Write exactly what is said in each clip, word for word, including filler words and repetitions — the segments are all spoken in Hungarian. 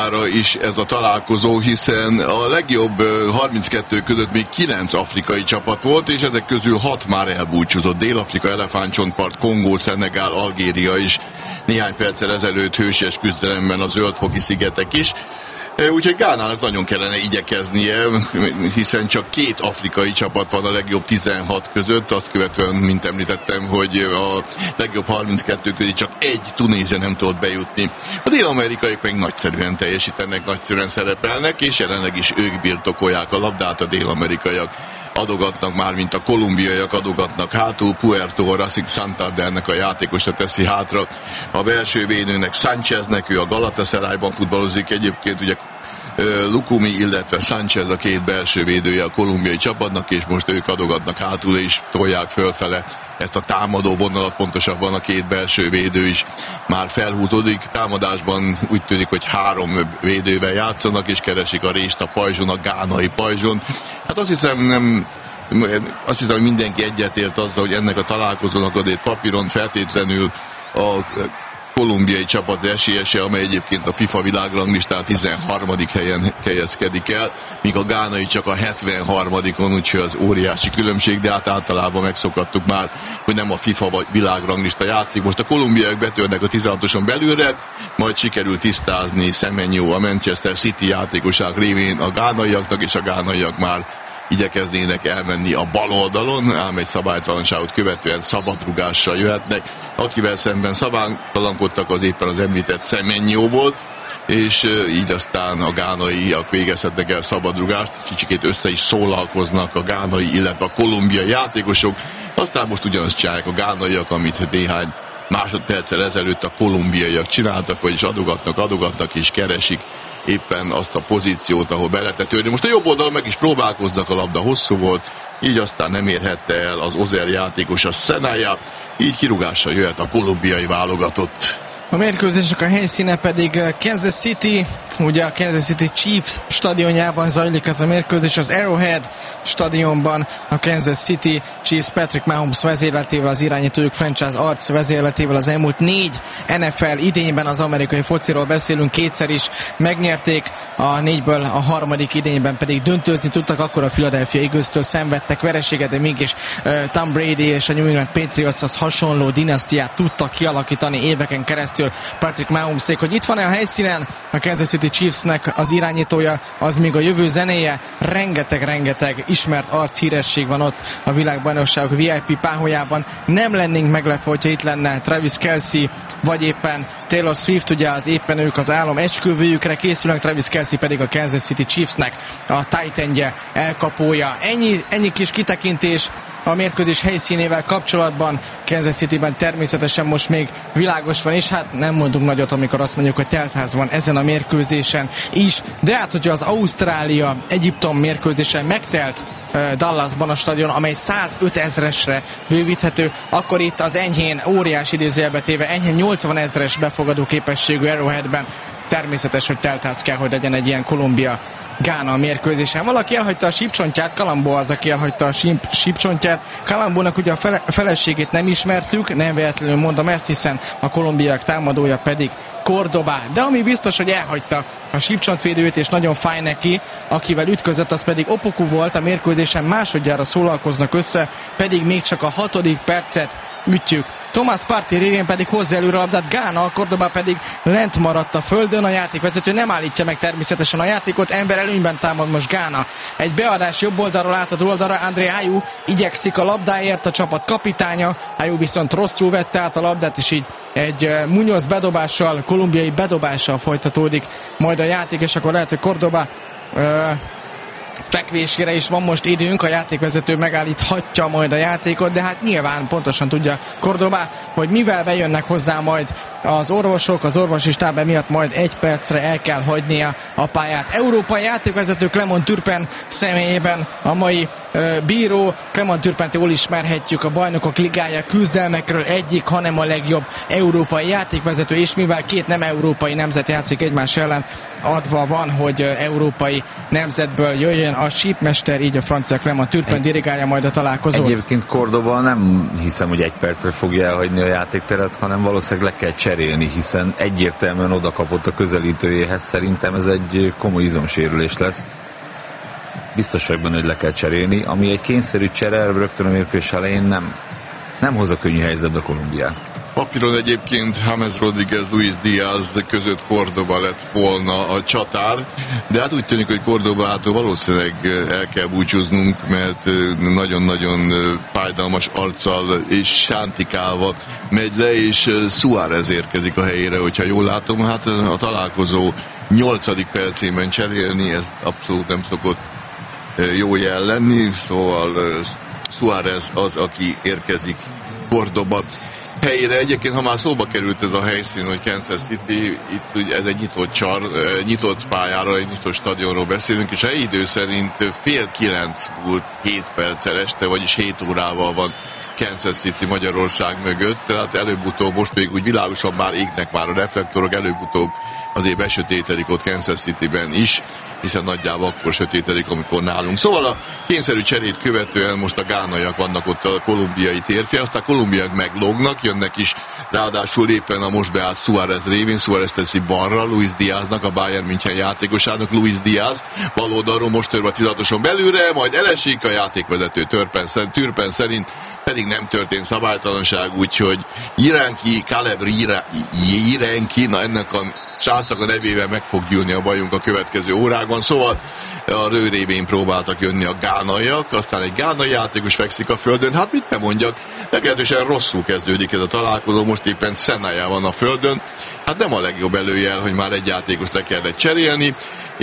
számára is ez a találkozó, hiszen a legjobb harminckettő között még kilenc afrikai csapat volt, és ezek közül hat már elbúcsúzott. Dél-Afrika, Elefántcsontpart, Kongó, Szenegál, Algéria is néhány perccel ezelőtt hősies küzdelemben a Zöld-foki szigetek is. Úgyhogy Gánának nagyon kellene igyekeznie, hiszen csak két afrikai csapat van a legjobb tizenhat között, azt követően, mint említettem, hogy a legjobb harminckettő közé csak egy Tunézia nem tudott bejutni. A dél-amerikaiak meg nagyszerűen teljesítenek, nagyszerűen szerepelnek, és jelenleg is ők birtokolják a labdát, a dél-amerikaiak adogatnak már, mint a kolumbiaiak adogatnak hátul. Puerto Racing Santandernek a játékosa teszi hátra a belső védőnek, Sáncheznek, ő a Galatasarayban futballozik, egyébként ugye Lukumi, illetve Sánchez a két belső védője a kolumbiai csapatnak, és most ők adogatnak hátul és tolják fölfele ezt a támadó vonalat, pontosabban a két belső védő is már felhúzódik. Támadásban úgy tűnik, hogy három védővel játszanak, és keresik a rést a pajzson, a gánai pajzson. Hát azt hiszem, nem, azt hiszem, hogy mindenki egyetért azzal, hogy ennek a találkozónak azért papíron feltétlenül a kolumbiai csapat esélyese, amely egyébként a FIFA világranglistán tizenharmadik helyen helyezkedik el, míg a gánai csak a hetvenharmadikon, úgyhogy az óriási különbség, de hát általában megszokattuk már, hogy nem a FIFA vagy világranglista játszik. Most a kolumbiaiak betörnek a tizenhatoson belülre, majd sikerül tisztázni Semenyo, a Manchester City játékosák révén a gánaiaknak, és a gánaiak már igyekeznének elmenni a bal oldalon, ám egy szabálytalanságot követően szabadrugással jöhetnek. Akivel szemben szabálytalankodtak, az éppen az említett Semenyo volt, és így aztán a gánaiak végezhetnek el szabadrugást, kicsikét össze is szólalkoznak a gánai, illetve a kolumbiai játékosok, aztán most ugyanazt csinálják a gánaiak, amit néhány másodperccel ezelőtt a kolumbiaiak csináltak, vagyis adogatnak, adogatnak és keresik éppen azt a pozíciót, ahol be lehetne törni. Most a jobb oldalon meg is próbálkoznak, a labda hosszú volt, így aztán nem érhette el az Ozer játékos, a Szenája, így kirúgással jöhet a kolumbiai válogatott. A mérkőzések a helyszíne pedig Kansas City, ugye a Kansas City Chiefs stadionjában zajlik ez a mérkőzés, az Arrowhead stadionban a Kansas City Chiefs Patrick Mahomes vezérletével, az irányítójuk franchise arc vezérletével az elmúlt négy en ef el idényben, az amerikai fociról beszélünk, kétszer is megnyerték, a négyből a harmadik idényben pedig döntőzni tudtak, akkor a Philadelphia Eagles-től szenvedtek vereséget, de mégis uh, Tom Brady és a New England Patriotshoz hasonló dinasztiát tudtak kialakítani éveken keresztül Patrick Mahomesék. Hogy itt van-e a helyszínen a Kansas City Chiefsnek az irányítója, az még a jövő zenéje. Rengeteg-rengeteg ismert arc, híresség van ott a világbajnokságok vé i pé páholyában. Nem lennénk meglepve, hogyha itt lenne Travis Kelce, vagy éppen Taylor Swift, ugye az éppen ők az álom esküvőjükre készülnek, Travis Kelce pedig a Kansas City Chiefsnek a tight endje, elkapója. Ennyi, ennyi kis kitekintés a mérkőzés helyszínével kapcsolatban. Kansas Cityben természetesen most még világos van, és hát nem mondunk nagyot, amikor azt mondjuk, hogy teltház van ezen a mérkőzésen is, de hát hogyha az Ausztrália-Egyiptom mérkőzésen megtelt Dallasban a stadion, amely százöt ezresre bővíthető, akkor itt az enyhén, óriás idézőjelbe téve, enyhén nyolcvan ezres befogadó képességű Arrowheadben természetes, hogy teltház kell, hogy legyen egy ilyen Kolumbia Gána mérkőzésen. Valaki elhagyta a sípcsontját, Kalambó az, aki elhagyta a síp, sípcsontját. Kalambónak ugye a fele, feleségét nem ismertük, nem véletlenül mondom ezt, hiszen a kolumbiák támadója pedig Cordoba. De ami biztos, hogy elhagyta a sípcsontvédőjét, és nagyon fáj neki, akivel ütközött, az pedig Opoku volt. A mérkőzésen másodjára szólalkoznak össze, pedig még csak a hatodik percet ütjük. Thomas Partey révén pedig hozzá előre a labdát Gána, a Cordoba pedig lent maradt a földön, a játékvezető nem állítja meg természetesen a játékot, ember előnyben támad most Gána. Egy beadás jobb oldalról átad oldalra, André Ayew igyekszik a labdáért, a csapat kapitánya, Ayew viszont rosszul vette át a labdát, és így egy uh, Munoz bedobással, kolumbiai bedobással folytatódik majd a játék, és akkor lehet, hogy Cordoba uh, fekvésére is van most időnk, a játékvezető megállíthatja majd a játékot, de hát nyilván pontosan tudja Cordoba, hogy mivel bejönnek hozzá majd az orvosok, az orvosi stáb miatt majd egy percre el kell hagynia a pályát. Európai játékvezető Clement Turpin személyében a mai bíró. Clement Turpent jól ismerhetjük a Bajnokok Ligája küzdelmekről, egyik, hanem a legjobb európai játékvezető, és mivel két nem európai nemzet játszik egymás ellen, adva van, hogy európai nemzetből jöjjön a sípmester, így a francia Clement Turpent dirigálja majd a találkozót. Egyébként Cordoba nem hiszem, hogy egy percre fogja elhagyni a játékteret, hanem valószínűleg le kell cserélni, hiszen egyértelműen oda kapott a közelítőjéhez. Szerintem ez egy komoly izomsérülés lesz. Biztos vagyok benne, hogy le kell cserélni, ami egy kényszerű csere rögtön a mérkőzés elején nem, nem hoz a könnyű helyzetbe Kolumbiát. Papíron egyébként James Rodriguez, Luis Diaz között Cordoba lett volna a csatár, de hát úgy tűnik, hogy Cordobától valószínűleg el kell búcsúznunk, mert nagyon-nagyon fájdalmas arccal és sántikálva megy le, és Suárez érkezik a helyére, hogyha jól látom. Hát a találkozó nyolcadik percében cserélni, ez abszolút nem szokott jó jel lenni, szóval Suárez az, aki érkezik Cordoba helyére. Egyébként, ha már szóba került ez a helyszín, hogy Kansas City, itt ugye ez egy nyitott csar, nyitott pályára, egy nyitott stadionról beszélünk, és a idő szerint fél kilenc múlt hét perccel este, vagyis hét órával van Kansas City Magyarország mögött, tehát előbb-utóbb most még úgy világosan már égnek már a reflektorok, előbb-utóbb azért besötétedik ott Kansas Cityben is, hiszen nagyjából akkor sötétedik, amikor nálunk. Szóval a kényszerű cserét követően most a gánaiak vannak ott a kolumbiai térfél, aztán a kolumbiaiak meglógnak, jönnek is, ráadásul éppen a most beállt Suárez révén, Suárez teszi balra Luis Diaznak, a Bayern München játékosának. Luis Diaz bal oldalról most tör a tizatoson belülre, majd elesik, a játékvezető Turpin szerint pedig nem történt szabálytalanság, úgyhogy Jirenki, Caleb Jirenki, na ennek a srácnak a nevével meg fog gyűlni a bajunk a következő órákban, szóval a rő révén próbáltak jönni a gánaiak, aztán egy gánai játékos fekszik a földön, hát mit nem mondjak, meglehetősen rosszul kezdődik ez a találkozó, most éppen Senaya van a földön, hát nem a legjobb előjel, hogy már egy játékost le kellett cserélni,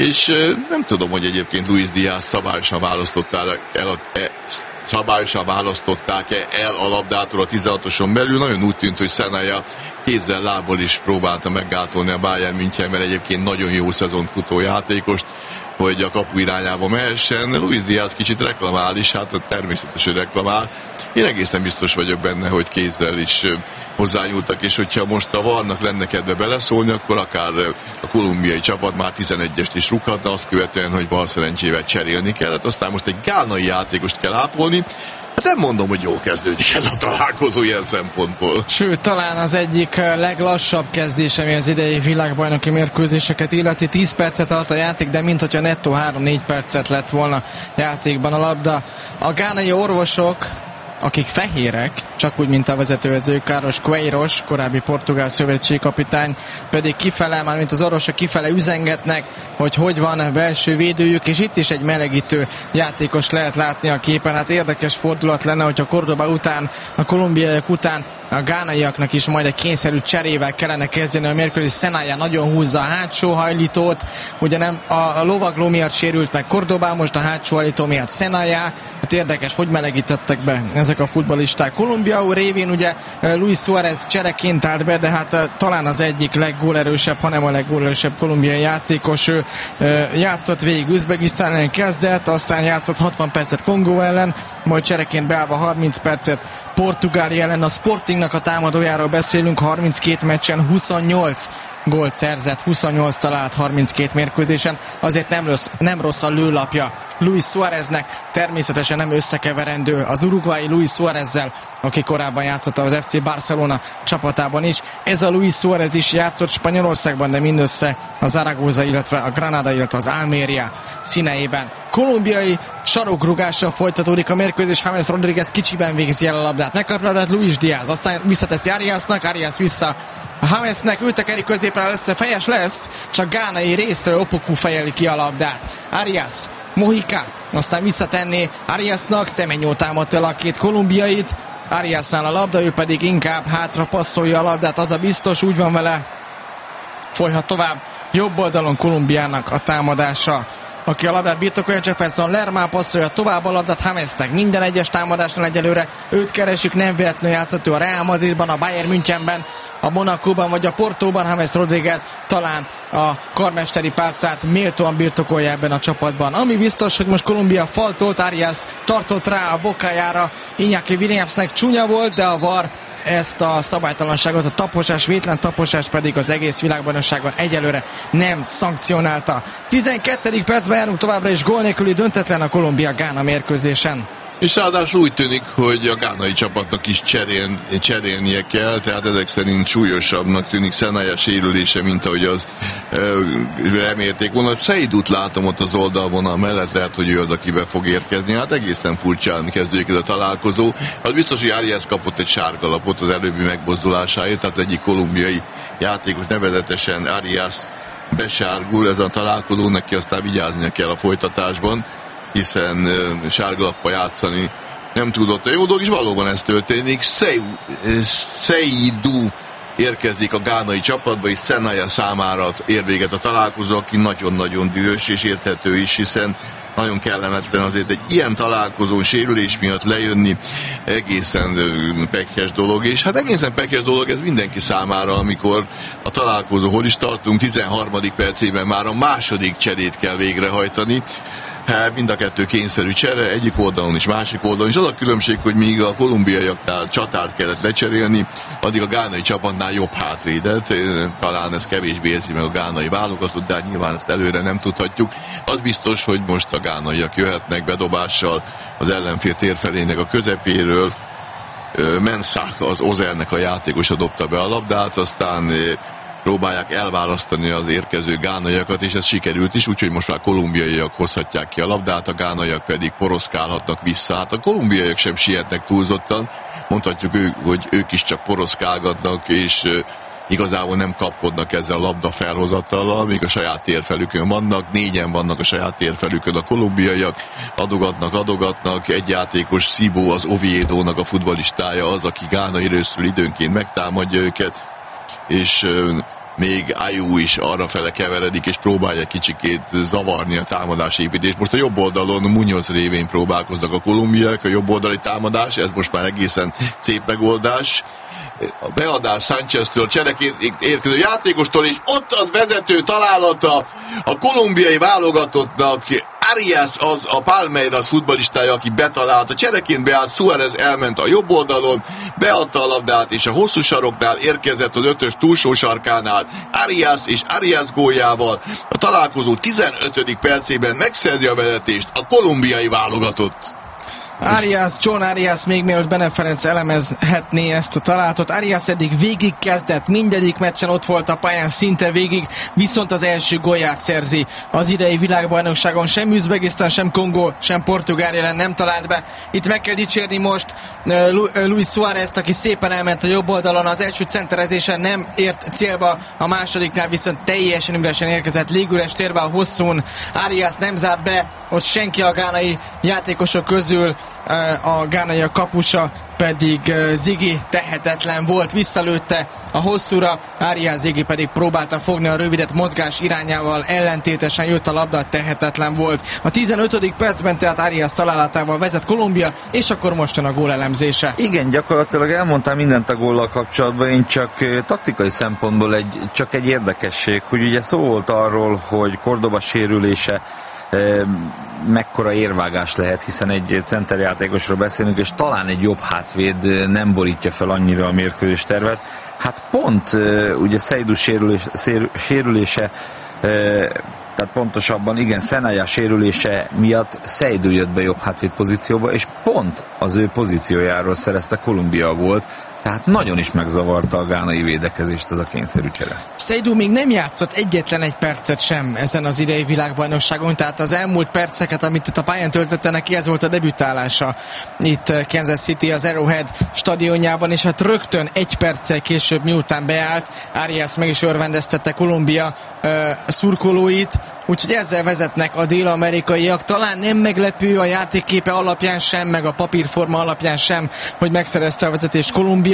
és nem tudom, hogy egyébként Luis Diaz szabályosan választották el a, e, szabályosan választották-e el a labdától a tizenhatoson belül. Nagyon úgy tűnt, hogy Senaya kézzel, lábbal is próbálta meggátolni a Bayern München, mert egyébként nagyon jó szezon futó játékost, hogy a kapu irányába mehessen. Luis Diaz kicsit reklamál is, hát természetesen reklamál. Én egészen biztos vagyok benne, hogy kézzel is hozzányúltak, és hogyha most a varnak lenne kedve beleszólni, akkor akár a kolumbiai csapat már tizenegyest is rúghatna, azt követően, hogy bal szerencsével cserélni kellett. Aztán most egy gánai játékost kell ápolni. Hát nem mondom, hogy jó kezdődik ez a találkozó ilyen szempontból. Sőt, talán az egyik leglassabb kezdés, ami az idei világbajnoki mérkőzéseket illeti. tíz percet tart a játék, de mint hogyha nettó három-négy percet lett volna játékban a labda. A gánai orvosok, akik fehérek, csak úgy, mint a vezetőedző Carlos Queiroz, korábbi portugál szövetségkapitány, pedig kifele, már mint az orvosok kifele üzengetnek, hogy hogy van a belső védőjük, és itt is egy melegítő játékos lehet látni a képen. Hát érdekes fordulat lenne, hogyha Cordoba után, a kolumbiaiak után a gánaiaknak is majd egy kényszerű cserével kellene kezdeni a mérkőzés. Senaya nagyon húzza a hátsó hajlítót, ugye nem a, a lovagló miatt sérült meg Cordoba, most a hátsó hajlító miatt Senaya. Hát érdekes, hogy melegítettek be ezek a futballisták. Kolumbiául révén ugye Luis Suárez csereként állt be, de hát talán az egyik leggólerősebb, hanem a leggólerősebb kolumbiai játékos. Ő játszott végig Üzbegisztán ellen kezdett, aztán játszott hatvan percet Kongó ellen, majd csereként beállva harminc percet Portugália ellen. A Sportingnak a támadójáról beszélünk, harminckét meccsen huszonnyolc gólt szerzett, huszonnyolc talált harminckét mérkőzésen, azért nem rossz, nem rossz a lőlapja Luis Suáreznek, természetesen nem összekeverendő az uruguayi Luis Suárezzel, aki korábban játszott az ef cé Barcelona csapatában is. Ez a Luis Suárez is játszott Spanyolországban, de mindössze a Zaragoza, illetve a Granada, illetve az Almeria színeiben. Kolumbiai sarokrúgással folytatódik a mérkőzés, James Rodriguez kicsiben végzi el a labdát, megkapja a labdát Luis Diaz, aztán visszateszi Ariasnak, Arias vissza Jamesnek, ő tekeri középre, össze fejes lesz, csak gánai részről Opoku fejeli ki a labdát. Arias, Mojica, aztán visszatenné Ariasnak, Semenyo támadta el a két kolumbiait, Ariasnál a labda, ő pedig inkább hátra passzolja a labdát, az a biztos, úgy van vele, folyhat tovább, jobb oldalon Kolumbiának a támadása. aki a labdát birtokolja. Jefferson Lerma passzolja tovább a labdát Hamesnek. Minden egyes támadásnál egyelőre őt keresik, nem véletlenül játszott ő a Real Madridban, a Bayern Münchenben, a Monacóban vagy a Portóban. James Rodriguez talán a karmesteri pálcát méltóan birtokolja ebben a csapatban. Ami biztos, hogy most Kolumbia faltolt, Arias tartott rá a bokájára, Iñaki Williamsnek csúnya volt, de a VAR ezt a szabálytalanságot, a taposás, vétlen taposás pedig az egész világbajnokságon egyelőre nem szankcionálta. tizenkettedik percben járunk továbbra is, gól nélküli döntetlen a Kolumbia-Gána mérkőzésen. És ráadásul úgy tűnik, hogy a gánai csapatnak is cserél, cserélnie kell, tehát ezek szerint súlyosabbnak tűnik Szenája sérülése, mint ahogy az e, remélték volna. Seidut látom ott az oldalvonal mellett, lehet, hogy ő az, aki be fog érkezni. Hát egészen furcsán kezdődik ez a találkozó. Az biztos, hogy Arias kapott egy sárgalapot az előbbi megmozdulásáért, tehát az egyik kolumbiai játékos, nevezetesen Arias besárgul ez a találkozó, neki aztán vigyáznia kell a folytatásban, hiszen uh, sárgalappal játszani nem tudott a jó dolog, és valóban ez történik. Seidu érkezik a gánai csapatba, és Szenája számára ér véget a találkozó, aki nagyon-nagyon dühös és érthető is, hiszen nagyon kellemetlen azért egy ilyen találkozón sérülés miatt lejönni, egészen pekhes dolog, és hát egészen pekhes dolog ez mindenki számára, amikor a találkozó, hol is tartunk, tizenharmadik percében már a második cserét kell végrehajtani. Hát mind a kettő kényszerű csere, egyik oldalon is, másik oldalon is. Az a különbség, hogy míg a kolumbiaiaknál csatát kellett lecserélni, addig a gánai csapatnál jobb hátvédet. Talán ez kevésbé érzi meg a gánai válogatott, de hát nyilván ezt előre nem tudhatjuk. Az biztos, hogy most a gánaiak jöhetnek bedobással az ellenfél térfelének a közepéről. Mensah, az Ozernek a játékosa dobta be a labdát, aztán próbálják elválasztani az érkező gánaiakat, és ez sikerült is, úgyhogy most már kolumbiaiak hozhatják ki a labdát, a gánaiak pedig poroszkálhatnak vissza. Hát a kolumbiaiak sem sietnek túlzottan, mondhatjuk, hogy ők is csak poroszkálgatnak, és igazából nem kapkodnak ezzel a labda felhozatallal, még a saját térfelükön vannak, négyen vannak a saját térfelükön a kolumbiaiak, adogatnak, adogatnak, egy játékos, Szibó, az Oviedónak a futballistája az, aki gánai részről időnként megtámadja őket, és még Ayew is arrafele keveredik, és próbálja kicsikét zavarni a támadási építést. Most a jobb oldalon Muñoz révén próbálkoznak a kolumbiák, a jobb oldali támadás, ez most már egészen szép megoldás. A beadás Sáncheztől, a csereként érkező játékostól, és ott az vezető találata a kolumbiai válogatottnak. Arias az a Palmeiras futballistája, aki betalált, a csereként beállt, Suárez elment a jobb oldalon, beadta a labdát, és a hosszú saroknál érkezett az ötös túlsó sarkánál Arias, és Arias góljával a találkozó tizenötödik percében megszerzi a vezetést a kolumbiai válogatott. Arias, John Arias még mielőtt Bene Ferenc elemezhetné ezt a találatot. Arias eddig végig kezdett, mindegyik meccsen ott volt a pályán szinte végig, viszont az első gólját szerzi az idei világbajnokságon. Sem Üzbegisztán, sem Kongó, sem Portugália ellen nem talált be. Itt meg kell dicsérni most uh, Luis Suárezt, aki szépen elment a jobb oldalon, az első centerezésen nem ért célba, a másodiknál viszont teljesen üresen érkezett légüres térbe a hosszún. Arias nem zárt be, ott senki a gánai játékosok közül, a gánai a kapusa pedig Ziggy tehetetlen volt, visszalőtte a hosszúra, Arias, Ziggy pedig próbálta fogni a rövidet, mozgás irányával ellentétesen jött a labda, tehetetlen volt. A tizenötödik percben tehát Arias találatával vezet Kolumbia, és akkor most jön a gól elemzése. Igen, gyakorlatilag elmondtam mindent a góllal kapcsolatban, én csak taktikai szempontból egy, csak egy érdekesség, hogy ugye szó volt arról, hogy Cordoba sérülése mekkora érvágás lehet, hiszen egy centerjátékosról beszélünk, és talán egy jobb hátvéd nem borítja fel annyira a mérkőzés tervet. Hát pont ugye Seidu sérülés, sérülése, tehát pontosabban igen, Szenája sérülése miatt Seidu jött be jobb hátvéd pozícióba, és pont az ő pozíciójáról szerezte Kolumbia volt, tehát nagyon is megzavarta a gánai védekezést ez a kényszerű csere. Seidu még nem játszott egyetlen egy percet sem ezen az idei világbajnokságon, tehát az elmúlt perceket, amit itt a pályán töltötte neki, ez volt a debütálása itt Kansas City az Arrowhead stadionjában, és hát rögtön egy perccel később, miután beállt, Arias meg is örvendeztette Kolumbia uh, szurkolóit, úgyhogy ezzel vezetnek a dél-amerikaiak. Talán nem meglepő a játékképe alapján sem, meg a papírforma alapján sem, hogy megszerezte a vezetést Kolumbia.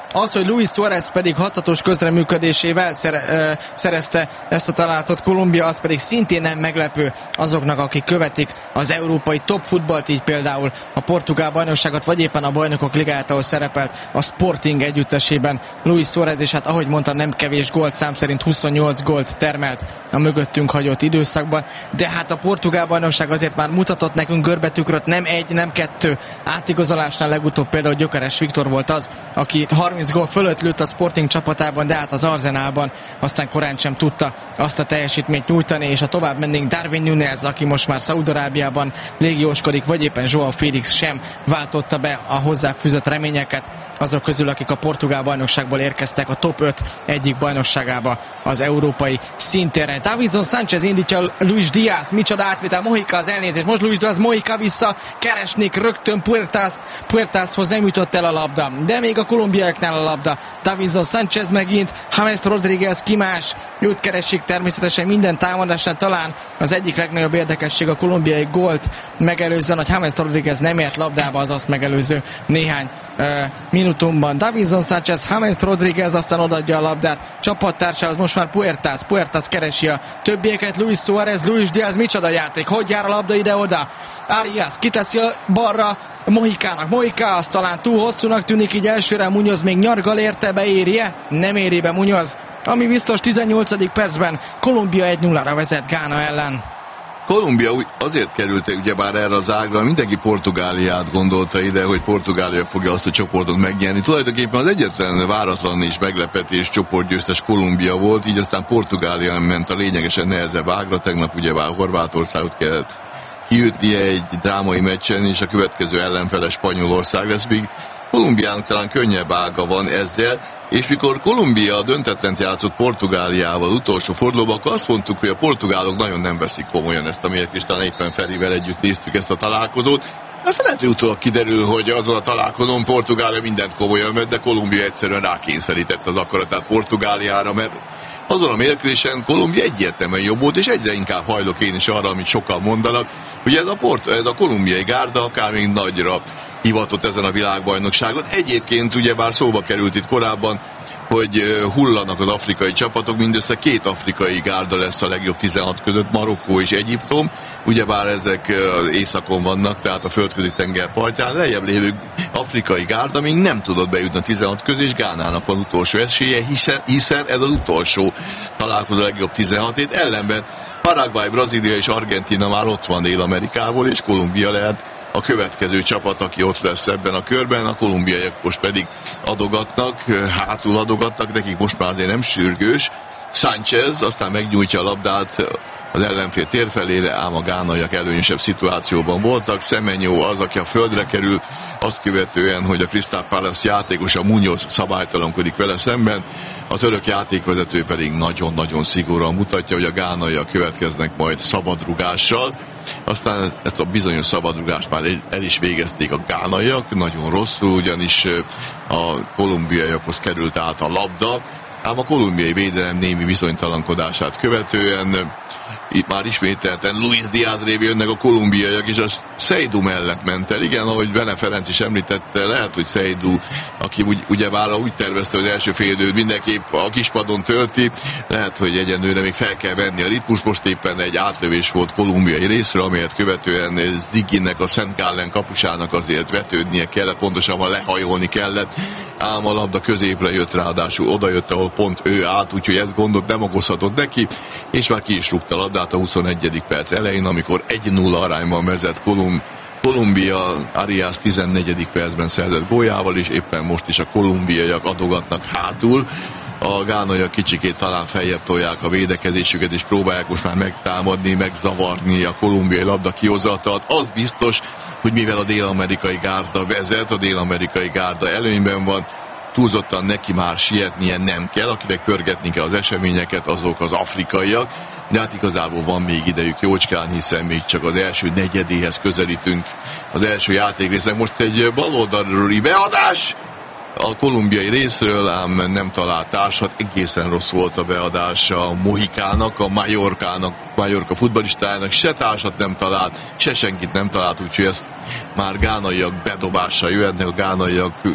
Az, hogy Luis Suárez pedig hatatos közreműködésével szere, szerezte ezt a találatot Kolumbia, az pedig szintén nem meglepő azoknak, akik követik az európai top futballt, így például a portugál bajnokságot, vagy éppen a Bajnokok Ligáját, ahol szerepelt a Sporting együttesében Luis Suárez, és hát ahogy mondtam, nem kevés gólt, szám szerint huszonnyolc gólt termelt a mögöttünk hagyott időszakban, de hát a portugál bajnokság azért már mutatott nekünk görbetükröt, nem egy, nem kettő átigazolásnál, legutóbb például Gyökeres Viktor volt az, aki harminc gól fölött lőtt a Sporting csapatában, de hát az Arsenalban aztán korán sem tudta azt a teljesítményt nyújtani, és a tovább mennénk Darwin Núñez, aki most már Szaúd-Arábiában légióskodik, vagy éppen João Félix sem váltotta be a hozzáfűzött reményeket azok közül, akik a portugál bajnokságból érkeztek a top öt egyik bajnokságába az európai szintérre. Davinson Sánchez indítja Luis Díaz, micsoda átvétel, Mojica az elnézés, most Luis Díaz, Mojica vissza, keresnék rögtön Puertas, Puertashoz nem jutott el a labda, de még a kolumbiaiaknál a labda. Davinson Sánchez megint, James Rodríguez kimás, őt keresik természetesen minden támadásnál, talán az egyik legnagyobb érdekesség a kolumbiai gólt megelőzően, hogy James Rodríguez nem ért labdába az azt megelőző néhány uh, minutumban. Davinson Sánchez, James Rodríguez aztán odaadja a labdát csapattársához, most már Puertas, Puertas keresi a többieket, Luis Suárez, Luis Díaz, micsoda játék, hogy jár a labda ide-oda, Arias kiteszi a balra Mojikának, Mojica az talán túl hosszúnak tűnik, így elsőre Muñoz még nyargal érte, beérje, nem éri be Muñoz, ami biztos tizennyolcadik percben Kolumbia egy nullára vezet Gána ellen. Kolumbia azért került ugyebár erre az ágra, mindenki Portugáliát gondolta ide, hogy Portugália fogja azt a csoportot megnyerni. Tulajdonképpen az egyetlen váratlan és meglepetés csoportgyőztes Kolumbia volt, így aztán Portugália ment a lényegesen nehezebb ágra, tegnap ugyebár Horvátországot kellett kiütnie egy drámai meccsen, és a következő ellenfele Spanyolország lesz, míg Kolumbiának talán könnyebb ága van ezzel, és mikor Kolumbia döntetlent játszott Portugáliával utolsó fordulóban, akkor azt mondtuk, hogy a portugálok nagyon nem veszik komolyan ezt a mérkőzést, talán éppen Ferivel együtt néztük ezt a találkozót. Aztán lehet, hogy utólag kiderül, hogy azon a találkozón Portugália mindent komolyan vett, de Kolumbia egyszerűen rákényszerített az akaratát Portugáliára, mert azon a mérkőzésen Kolumbia egyértelműen jobb volt, és egyre inkább hajlok én is arra, amit sokan mondanak, hogy ez a, port, ez a kolumbiai gárda akár még nagyra hivatott ezen a világbajnokságon. Egyébként ugyebár szóba került itt korábban, hogy hullanak az afrikai csapatok, mindössze két afrikai gárda lesz a legjobb tizenhat között, Marokkó és Egyiptom, ugyebár ezek az északon vannak, tehát a földközi tenger partján, lejjebb lévő afrikai gárda még nem tudott bejutni a tizenhat közé, és Gánának van utolsó esélye, hiszen, hiszen ez az utolsó találkozó a legjobb tizenhatét, ellenben Paraguay, Brazília és Argentína már ott van Dél-Amerikából, és Kolumbia lehet a következő csapat, aki ott lesz ebben a körben, a kolumbiaiak most pedig adogatnak, hátul adogatnak, nekik most már azért nem sürgős. Sánchez aztán megnyújtja a labdát az ellenfél térfelére, ám a gánaiak előnyösebb szituációban voltak. Semenyó az, aki a földre kerül, azt követően, hogy a Crystal Palace játékosa Muñoz szabálytalankodik vele szemben, a török játékvezető pedig nagyon-nagyon szigorúan mutatja, hogy a gánaiak következnek majd szabadrugással. Aztán ezt a bizonyos szabadrugást már el is végezték a gánaiak, nagyon rosszul, ugyanis a kolumbiaiakhoz került át a labda, ám a kolumbiai védelem némi bizonytalankodását követően itt már ismételten Luis Díaz révén jönnek a kolumbiaiak, és az Seydou mellett ment el. Igen, ahogy Bene Ferenc is említette, lehet, hogy Seydou, aki úgy, ugyebár úgy tervezte, hogy az első fél időt mindenképp a kispadon tölti, lehet, hogy egyenlőre még fel kell venni a ritmus. Most éppen egy átlövés volt kolumbiai részről, amelyet követően Ziggynek, a Szent Gallen kapusának azért vetődnie kellett, pontosabban lehajolni kellett, ám a labda középre jött, ráadásul oda jött, ahol pont ő állt, úgyhogy ez gondot nem okozhatott neki, és már ki is rúgta a labdát a huszonegyedik perc elején, amikor egy nulla arányban vezet Kolum, Kolumbia. Arias tizennegyedik percben szerzett góljával, és éppen most is a kolumbiaiak adogatnak hátul. A gánaiak kicsikét talán feljebb tolják a védekezésüket, és próbálják most már megtámadni, megzavarni a kolumbiai labda kihozatat. Az biztos, hogy mivel a dél-amerikai gárda vezet, a dél-amerikai gárda előnyben van, túlzottan neki már sietnie nem kell, akinek pörgetni kell az eseményeket, azok az afrikaiak, de hát igazából van még idejük jócskán, hiszen még csak az első negyedéhez közelítünk az első játékrésznek. Most egy baloldali beadás a kolumbiai részről, ám nem talált társat, egészen rossz volt a beadás a Mojikának, a Mallorcának, Mallorca futballistájának, se társat nem talált, se senkit nem talált, úgyhogy ezt már gánaiak bedobással jöhetnek, a gánaiak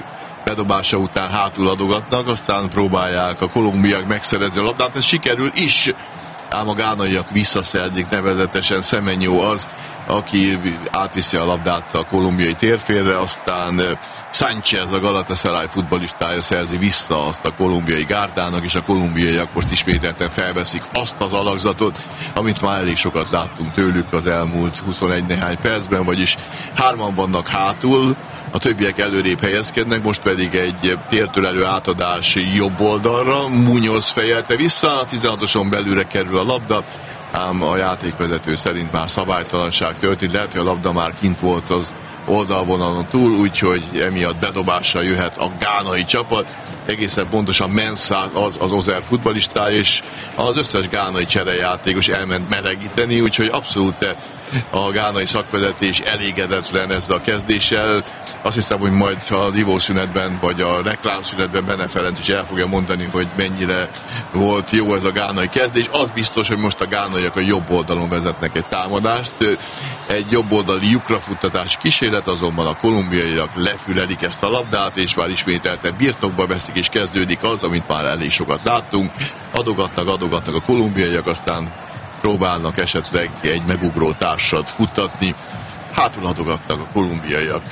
bedobása után hátul adogatnak, aztán próbálják a kolumbiaiak megszerezni a labdát, ez sikerül is, ám a gánaiak visszaszerzik, nevezetesen Semenyo az, aki átviszi a labdát a kolumbiai térfélre, aztán Sánchez, a Galatasaray futballistája szerzi vissza azt a kolumbiai gárdának, és a kolumbiaiak most ismételten felveszik azt az alakzatot, amit már elég sokat láttunk tőlük az elmúlt huszonegy néhány percben, vagyis hárman vannak hátul, a többiek előrébb helyezkednek, most pedig egy tértől átadás jobb oldalra, Muñoz fejelte vissza, a tizenhatoson belülre kerül a labda, ám a játékvezető szerint már szabálytalanság történt, lehet, hogy a labda már kint volt az oldalvonalon túl, úgyhogy emiatt bedobással jöhet a gánai csapat, egészen pontosan Mensah az az Ozer futballistája, és az összes gánai cserejátékos elment melegíteni, úgyhogy abszolút a gánai szakvezetés elégedetlen ezzel a kezdéssel. Azt hiszem, hogy majd a divószünetben vagy a reklámszünetben Bene Ferenc is el fogja mondani, hogy mennyire volt jó ez a gánai kezdés. Az biztos, hogy most a gánaiak a jobb oldalon vezetnek egy támadást. Egy jobb oldali lyukrafuttatási kísérlet, azonban a kolumbiaiak lefülelik ezt a labdát, és már ismételten birtokba veszik, és kezdődik az, amit már elég sokat láttunk. Adogatnak, adogatnak a kolumbiaiak, aztán próbálnak esetleg egy megugró társat futtatni. Hátul adogatnak a kolumbiaiak.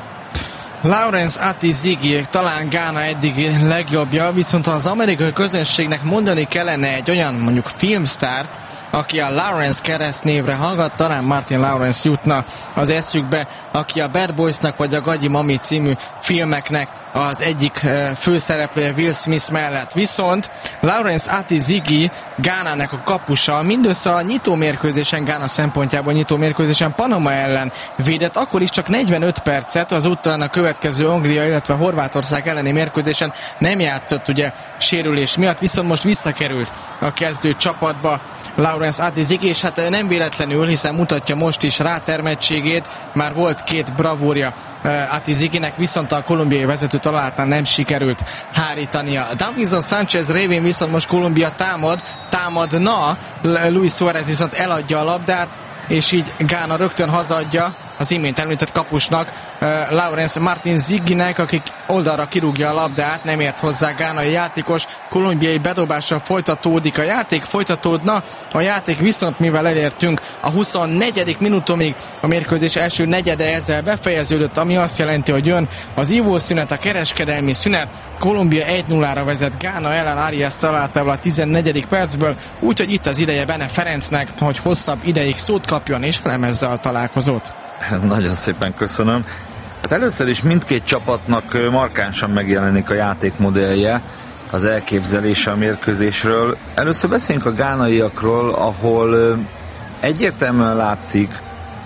Lawrence Ati-Ziggy talán Gána eddigi legjobbja, viszont az amerikai közönségnek mondani kellene egy olyan mondjuk filmsztárt, aki a Lawrence keresztnévre hallgat, talán Martin Lawrence jutna az eszükbe, aki a Bad Boysnak vagy a Gagyi Mami című filmeknek az egyik főszereplője Will Smith mellett. Viszont Lawrence Ati-Ziggy Gánának a kapusa, mindössze a nyitómérkőzésen, Gána szempontjából nyitómérkőzésen Panama ellen védett, akkor is csak negyvenöt percet, az utána a következő Anglia, illetve Horvátország elleni mérkőzésen nem játszott ugye sérülés miatt, viszont most visszakerült a kezdő csapatba Lawrence Ati-Ziggy, és hát nem véletlenül, hiszen mutatja most is rátermettségét, már volt két bravúrja Ati-Ziggynek, viszont a kolumbiai vezető találatán nem sikerült hárítania. Davinson Sánchez révén viszont most Kolumbia támad, támadna, Luis Suárez viszont eladja a labdát, és így Gána rögtön hazaadja az imént említett kapusnak, uh, Lawrence Martin Ziggynek, akik oldalra kirúgja a labdát, nem ért hozzá gánai játékos, kolumbiai bedobással folytatódik a játék, folytatódna a játék, viszont mivel elértünk a huszonnegyedik minutomig, a mérkőzés első negyede ezzel befejeződött, ami azt jelenti, hogy jön az ivószünet, a kereskedelmi szünet, Kolumbia egy nullára vezet Gána ellen, Arias találtával a tizennegyedik percből, úgyhogy itt az ideje Bene Ferencnek, hogy hosszabb ideig szót kapjon és elemezze a találkozót. Nagyon szépen köszönöm. Hát először is mindkét csapatnak markánsan megjelenik a játékmodellje, az elképzelése a mérkőzésről. Először beszéljünk a gánaiakról, ahol egyértelműen látszik,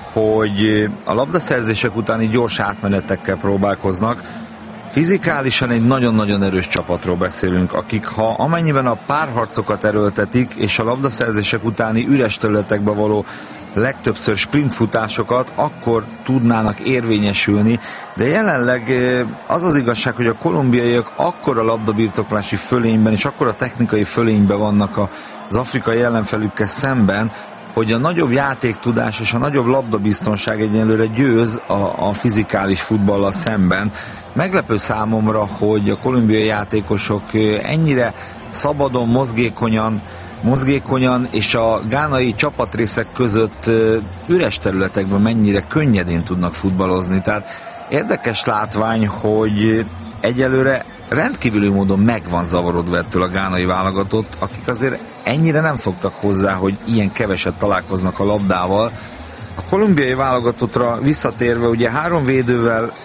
hogy a labdaszerzések utáni gyors átmenetekkel próbálkoznak. Fizikálisan egy nagyon-nagyon erős csapatról beszélünk, akik ha amennyiben a párharcokat erőltetik, és a labdaszerzések utáni üres területekbe való legtöbbször sprintfutásokat, akkor tudnának érvényesülni, de jelenleg az az igazság, hogy a kolumbiaiak akkora labdabirtoklási fölényben és akkora technikai fölényben vannak az afrikai ellenfelükkel szemben, hogy a nagyobb játéktudás és a nagyobb labdabiztonság egyenlőre győz a, a fizikális futballal szemben. Meglepő számomra, hogy a kolumbiai játékosok ennyire szabadon, mozgékonyan mozgékonyan és a gánai csapatrészek között üres területekben mennyire könnyedén tudnak futballozni. Tehát érdekes látvány, hogy egyelőre rendkívüli módon meg van zavarodva ettől a gánai válogatott, akik azért ennyire nem szoktak hozzá, hogy ilyen keveset találkoznak a labdával. A kolumbiai válogatottra visszatérve, ugye három védővel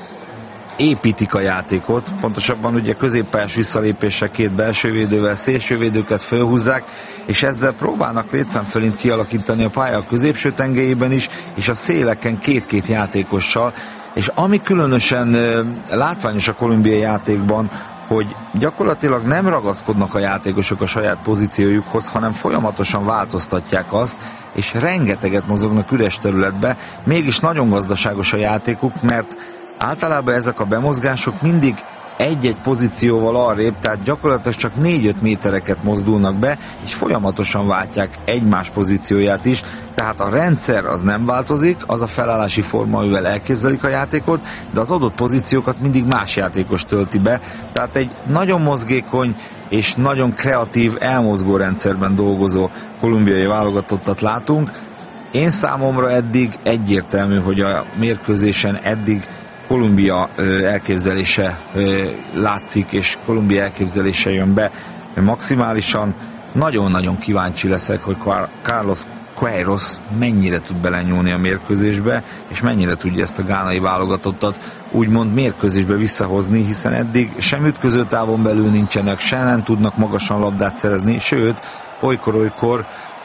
építik a játékot, pontosabban ugye középpályás visszalépéssel két belső védővel szélsővédőket fölhúzzák, és ezzel próbálnak létszámfölint kialakítani a pálya középső tengelyében is, és a széleken két-két játékossal, és ami különösen látványos a kolumbiai játékban, hogy gyakorlatilag nem ragaszkodnak a játékosok a saját pozíciójukhoz, hanem folyamatosan változtatják azt, és rengeteget mozognak üres területbe, mégis nagyon gazdaságos a játékuk, mert általában ezek a bemozgások mindig egy-egy pozícióval arrébb, tehát gyakorlatilag csak négy-öt métereket mozdulnak be, és folyamatosan váltják egymás pozícióját is, tehát a rendszer az nem változik, az a felállási forma, amivel elképzelik a játékot, de az adott pozíciókat mindig más játékos tölti be, tehát egy nagyon mozgékony és nagyon kreatív, elmozgó rendszerben dolgozó kolumbiai válogatottat látunk. Én számomra eddig egyértelmű, hogy a mérkőzésen eddig Kolumbia elképzelése látszik, és Kolumbia elképzelése jön be maximálisan. Nagyon-nagyon kíváncsi leszek, hogy Carlos Queiroz mennyire tud belenyúlni a mérkőzésbe, és mennyire tudja ezt a gánai válogatottat úgymond mérkőzésbe visszahozni, hiszen eddig sem ütköző távon belül nincsenek, sem nem tudnak magasan labdát szerezni, sőt, olykor-olykor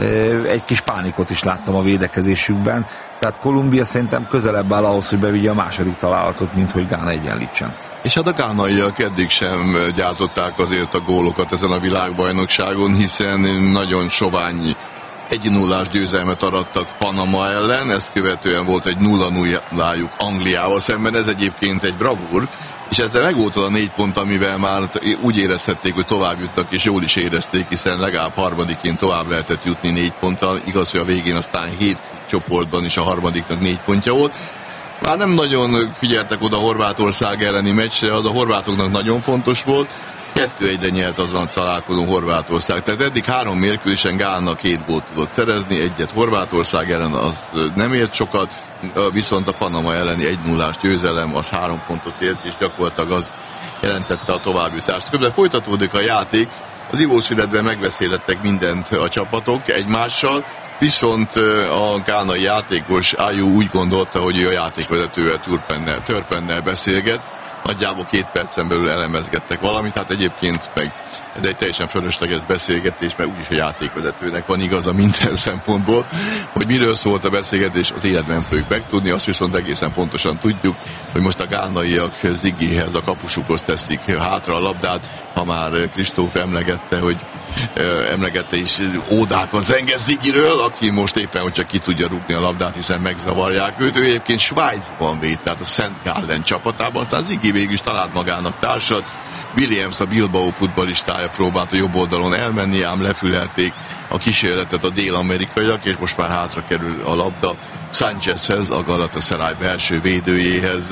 egy kis pánikot is láttam a védekezésükben, tehát Kolumbia szerintem közelebb áll ahhoz, hogy bevigye a második találatot, mint hogy Gána egyenlítsen. És hát a gánaiak eddig sem gyártották azért a gólokat ezen a világbajnokságon, hiszen nagyon sovány egy nullás győzelmet arattak Panama ellen, ezt követően volt egy nulla nullájuk Angliával szemben, ez egyébként egy bravúr, és ezzel megvolt a négy pont, amivel már úgy érezhették, hogy tovább jutnak, és jól is érezték, hiszen legalább harmadiként tovább lehetett jutni négy ponttal, igaz, hogy a végén aztán hét csoportban is a harmadiknak négy pontja volt. Már nem nagyon figyeltek oda Horvátország elleni meccsre, az a horvátoknak nagyon fontos volt, kettő egyre nyert azon a találkozón Horvátország. Tehát eddig három mérkőzésen Gána két gólt tudott szerezni, egyet Horvátország ellen, az nem ért sokat, viszont a Panama elleni egy nullás győzelem az három pontot ért, és gyakorlatilag az jelentette a továbbjutást. Közben folytatódik a játék, az ivószünetben megbeszélettek mindent a csapatok egymással, viszont a gánai játékos Ayew úgy gondolta, hogy ő a játékvezetővel Turpennel, Turpennel beszélget, nagyjából két percen belül elemezgettek valamit, hát egyébként meg ez egy teljesen fölösleges beszélgetés, mert úgyis a játékvezetőnek van igaza minden szempontból, hogy miről szólt a beszélgetés, az életben fogjuk megtudni, azt viszont egészen pontosan tudjuk, hogy most a gánaiak Ziggyhez, a kapusukhoz teszik hátra a labdát, ha már Kristóf emlegette, hogy emlegette is ódákat zengett Ziggyről, aki most éppen, hogy csak ki tudja rúgni a labdát, hiszen megzavarják őt. Ő egyébként Svájcban véd, tehát a Szent Gallen csapatában, aztán Ziggy végül is talált magának társat. Williams, a Bilbao futballistája próbált a jobb oldalon elmenni, ám lefülelték a kísérletet a dél-amerikaiak, és most már hátra kerül a labda Sánchezhez, a Galatasaray belső védőjéhez.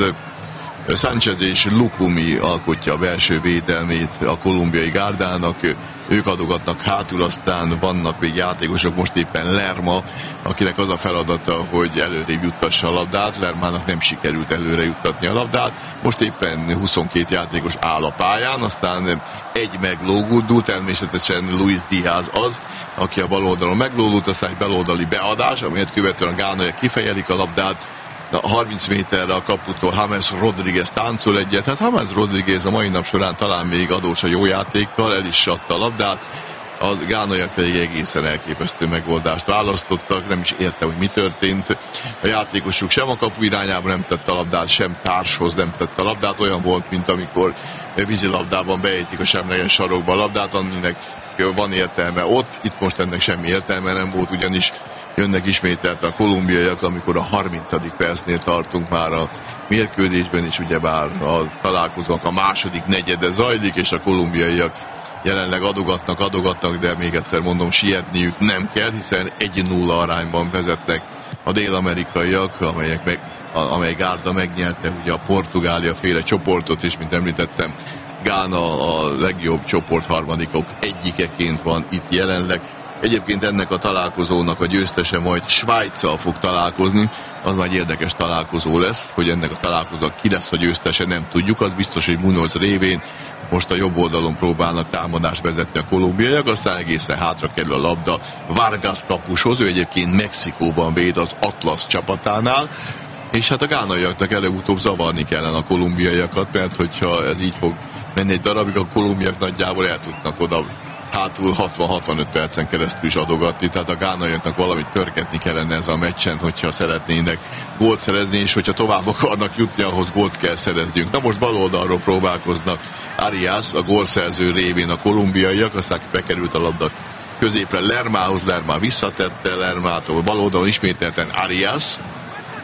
Sánchez és Lukumi alkotja a belső védelmét a kolumbiai gárdának, ők adogatnak hátul, aztán vannak még játékosok, most éppen Lerma, akinek az a feladata, hogy előrébb juttassa a labdát. Lermának nem sikerült előre juttatni a labdát, most éppen huszonkét játékos áll a pályán, aztán egy meglógult, természetesen Luis Díaz az, aki a bal oldalon meglógult, aztán egy baloldali beadás, amelyet követően a gánaiak kifejelik a labdát, a harminc méterre a kaputól James Rodriguez táncol egyet. Hát James Rodriguez a mai nap során talán még adós a jó játékkal, el is adta a labdát, a gánaiak pedig egészen elképesztő megoldást választottak, nem is érte, hogy mi történt. A játékosuk sem a kapu irányába nem tette a labdát, sem társhoz nem tette a labdát, olyan volt, mint amikor vízilabdában beejtik a semleges sarokba a labdát, aminek van értelme ott, itt most ennek semmi értelme nem volt, ugyanis jönnek ismételt a kolumbiaiak, amikor a harmincadik percnél tartunk már a mérkőzésben, és ugyebár a találkozók a második negyede zajlik, és a kolumbiaiak jelenleg adogatnak, adogatnak, de még egyszer mondom, sietniük nem kell, hiszen egy nulla arányban vezetnek a dél-amerikaiak, amelyek meg, amely gárda megnyerte ugye a Portugália féle csoportot, és mint említettem, Gána a legjobb csoport harmadikok egyikeként van itt jelenleg. Egyébként ennek a találkozónak a győztese majd Svájccal fog találkozni, az már egy érdekes találkozó lesz, hogy ennek a találkozónak ki lesz a győztese, nem tudjuk, az biztos, hogy Munoz révén most a jobb oldalon próbálnak támadást vezetni a kolumbiaiak, aztán egészen hátra kerül a labda Vargas kapushoz, ő egyébként Mexikóban véd az Atlas csapatánál, és hát a gánaiaknak előbb-utóbb zavarni kellene a kolumbiaiakat, mert hogyha ez így fog menni egy darabig, a kolumbiak nagyjából el tudnak oda hátul hatvan-hatvanöt percen keresztül is adogatni, tehát a gánaiaknak valamit pörgetni kellene ez a meccsen, hogyha szeretnének gólt szerezni, és hogyha tovább akarnak jutni, ahhoz gólt kell szereznünk. Na most bal oldalról próbálkoznak Arias, a gólszerző révén a kolumbiaiak, aztán bekerült a labda középre Lermához, Lerma visszatette Lermától, bal oldalon ismételten Arias,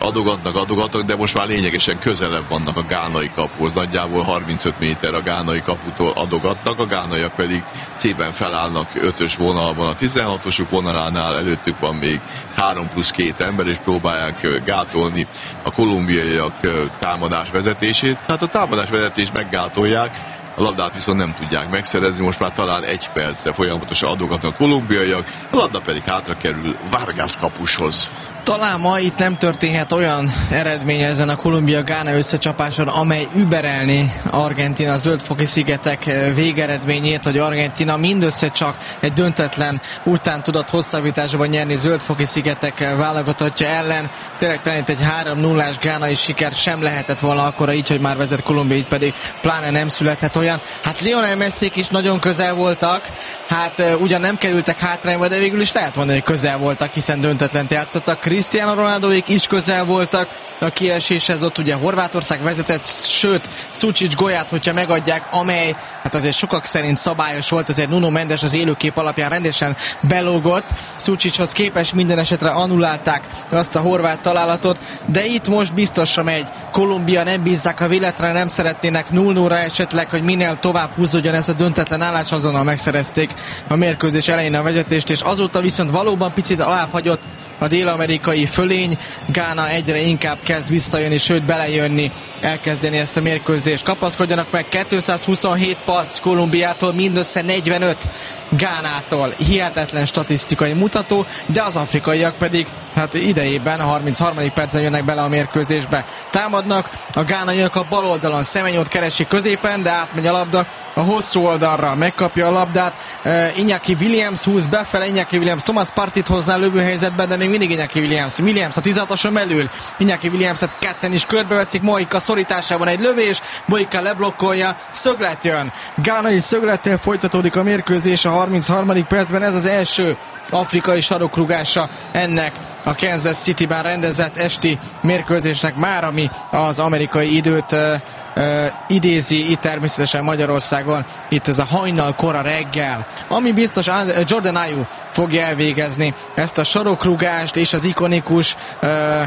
adogatnak, adogatnak, de most már lényegesen közelebb vannak a gánai kapuhoz. Nagyjából harmincöt méter a gánai kaputól adogatnak, a gánaiak pedig szépen felállnak ötös vonalban. A tizenhatosuk vonalánál előttük van még három plusz két ember, és próbálják gátolni a kolumbiaiak támadás vezetését. Hát a támadás vezetést meggátolják, a labdát viszont nem tudják megszerezni, most már talán egy perce folyamatosan adogatnak a kolumbiaiak, a labda pedig hátra kerül Vargas kapushoz. Talán ma itt nem történhet olyan eredmény ezen a Kolumbia-Gána összecsapáson, amely überelni Argentína zöldfoki szigetek végeredményét, hogy Argentína mindössze csak egy döntetlen után tudott hosszabbításban nyerni zöldfoki szigetek válogatottja ellen. Tényleg talán itt egy három nullás gánai siker sem lehetett volna akkora, így, hogy már vezet Kolumbia, így pedig pláne nem születhet olyan. Hát Lionel Messi is nagyon közel voltak, hát ugyan nem kerültek hátrányba, de végül is lehet mondani, hogy közel voltak, hiszen döntetlent játszottak. Cristiano Ronaldóik is közel voltak a kieséshez, ott ugye Horvátország vezetett, sőt Sučić gólját, hogyha megadják, amely hát azért sokak szerint szabályos volt, azért Nuno Mendes az élőkép alapján rendesen belógott. Sučićhoz képest minden esetre annullálták azt a horvát találatot, de itt most biztosra megy. Kolumbia, nem bízzák a véletlenre, nem szeretnének nulla nulla esetleg, hogy minél tovább húzódjon ez a döntetlen állás, azonnal megszerezték a mérkőzés elején a vezetést, és azóta viszont valóban picit alább hagyott a dél-amerikai fölény. Gána egyre inkább kezd visszajönni, sőt belejönni, elkezdeni ezt a mérkőzést. Kapaszkodjanak meg, kétszázhuszonhét passz Kolumbiától, mindössze negyvenöt Gánától. Hihetetlen statisztikai mutató, de az afrikaiak pedig hát idejében a harmincharmadik percen jönnek bele a mérkőzésbe. Támadnak, a gánaiak a bal oldalon, Semenyót keresi középen, de átmegy a labda a hosszú oldalra, megkapja a labdát. Uh, Iñaki Williams húz befele, Iñaki Williams Thomas Partit hozná lövőhelyzetben, de még mindig Iñaki Williams. Williams a tizenhatoson belül, Iñaki Williams-et ketten is körbeveszik, Moika szorításában egy lövés, Moika leblokkolja, szöglet jön. Gánai szöglettel folytatódik a mérkőzés a harmincharmadik percben, ez az első afrikai sarokrugása ennek a Kansas Cityben rendezett esti mérkőzésnek már, ami az amerikai időt uh, uh, idézi, itt természetesen Magyarországon, itt ez a hajnal kora reggel. Ami biztos, Jordan Ayew fogja elvégezni ezt a sarokrugást, és az ikonikus uh,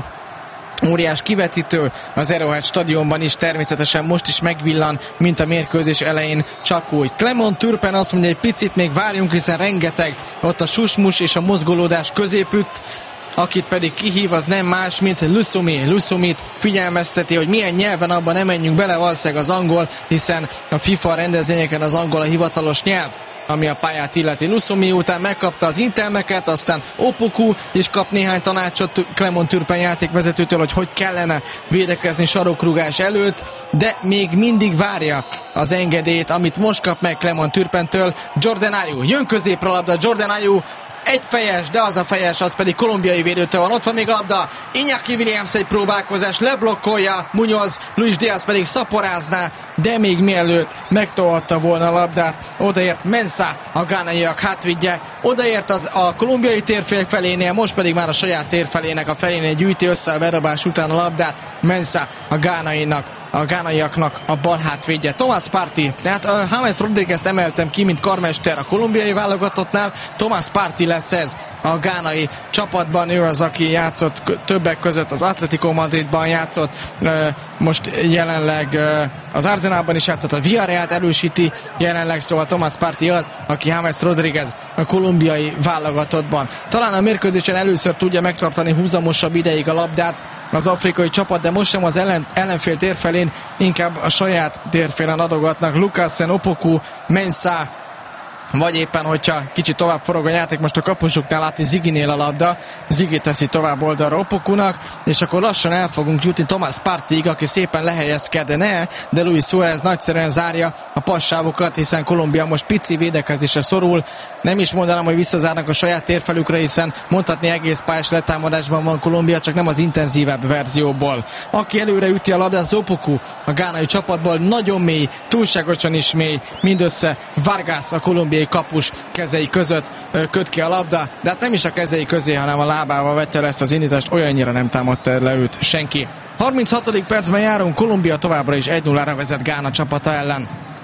óriás kivetítő az Arrowhead stadionban is természetesen most is megvillan, mint a mérkőzés elején, csak úgy. Clement Turpin azt mondja, egy picit még várjunk, hiszen rengeteg ott a susmus és a mozgolódás középütt. Akit pedig kihív, az nem más, mint Lusumi. Lusumit figyelmezteti, hogy milyen nyelven, abban nem menjünk bele, valószínűleg az angol, hiszen a FIFA rendezvényeken az angol a hivatalos nyelv, ami a pályát illeti. Lusumi után megkapta az intelmeket, aztán Opoku is kap néhány tanácsot Clement Turpin játékvezetőtől, hogy hogy kellene védekezni sarokrugás előtt, de még mindig várja az engedélyt, amit most kap meg Clement Turpintől. Jordan Ayew jön középre a labda, Jordan Ayew egy fejes, de az a fejes, az pedig kolumbiai védőtől van. Ott van még a labda, Iñaki Williams egy próbálkozás, leblokkolja Muñoz, Luis Diaz pedig szaporázná, de még mielőtt megtolhatta volna a labdát, odaért Mensah, a gánaiak hátvédje, odaért az a kolumbiai térfél felénél, most pedig már a saját térfelének a felénél gyűjti össze a bedobás után a labdát. Mensah a gánainak, a gánaiaknak a bal hátvédje. Thomas Partey, tehát uh, James Rodriguez emeltem ki, mint karmester a kolumbiai válogatottnál, Thomas Partey lesz ez a gánai csapatban, ő az, aki játszott többek között az Atletico Madridban játszott, uh, most jelenleg uh, az Arsenalban is játszott, a Villarrealt erősíti jelenleg, szóval Thomas Partey az, aki James Rodriguez a kolumbiai válogatottban. Talán a mérkőzésen először tudja megtartani húzamosabb ideig a labdát az afrikai csapat, de most sem az ellen, ellenfél térfelén, inkább a saját térfélen adogatnak. Lukasen, Opoku, Mensah, vagy éppen, hogyha kicsit tovább forog a játék, most a kapusuknál látni Ziginél a labda, Zigi teszi tovább oldalra Opokunak, és akkor lassan el fogunk jutni Thomas Parteyig, aki szépen lehelyezkedne, de Luis Suárez nagyszerűen zárja a passávokat, hiszen Kolumbia most pici védekezésre szorul. Nem is mondanám, hogy visszazárnak a saját térfelükre, hiszen mondhatni egész pályás letámadásban van Kolumbia, csak nem az intenzívebb verzióból. Aki előre üti a labdát, az Opoku a gánai csapatból, nagyon mély, túlságosan is mély, mindössze Vargas a kolumbiai kapus kezei között köt ki a labda, de hát nem is a kezei közé, hanem a lábával vette le ezt az indítást, olyannyira nem támadta le őt senki. harminchatodik percben járunk, Kolumbia továbbra is egy nullára vezet Gána csapata ellen.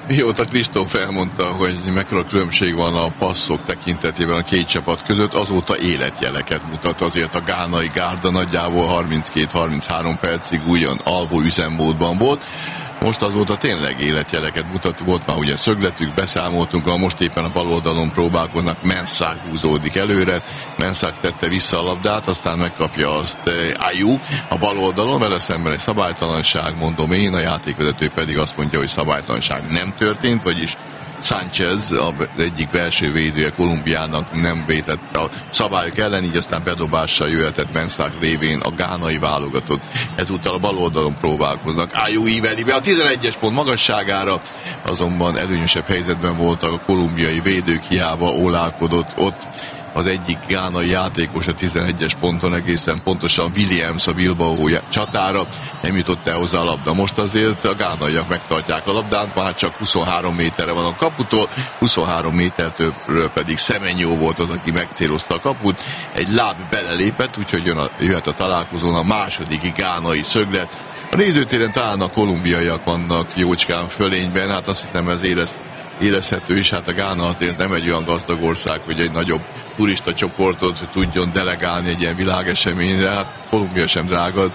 Mióta Kristóf elmondta, hogy mekkora különbség van a passzok tekintetében a két csapat között, azóta életjeleket mutat. Azért a gánai gárda nagyjából harminckét-harminchárom percig ugyan alvó üzemmódban volt. Most azóta tényleg életjeleket mutat, volt már ugye szögletük, beszámoltunk, most éppen a bal oldalon próbálkoznak, Mensah húzódik előre, Mensah tette vissza a labdát, aztán megkapja azt Ayew a bal oldalon, vele szemben egy szabálytalanság, mondom én, a játékvezető pedig azt mondja, hogy szabálytalanság nem történt, vagyis Sánchez, az egyik belső védője Kolumbiának nem vétett a szabályok ellen, így aztán bedobással jöhetett Mensah révén a gánai válogatott. Ezúttal a bal oldalon próbálkoznak. Ayew íveli be a tizenegyes pont magasságára, azonban előnyösebb helyzetben voltak a kolumbiai védők, hiába ólálkodott ott az egyik gánai játékos a tizenegyes ponton, egészen pontosan Williams a Bilbao csatára, nem jutott el hozzá a labda. Most azért a gánaiak megtartják a labdát, már csak huszonhárom méterre van a kaputól, huszonhárom métertől pedig Semenyo volt az, aki megcélozta a kaput, egy láb belelépett, úgyhogy jön a, jöhet a találkozón a második gánai szöglet. A nézőtéren talán a kolumbiaiak vannak jócskán fölényben, hát azt hiszem ez érez, érezhető is, hát a Gána azért nem egy olyan gazdag ország, hogy egy nagyobb turista csoportot tudjon delegálni egy ilyen világeseményre, hát Kolumbia sem drága,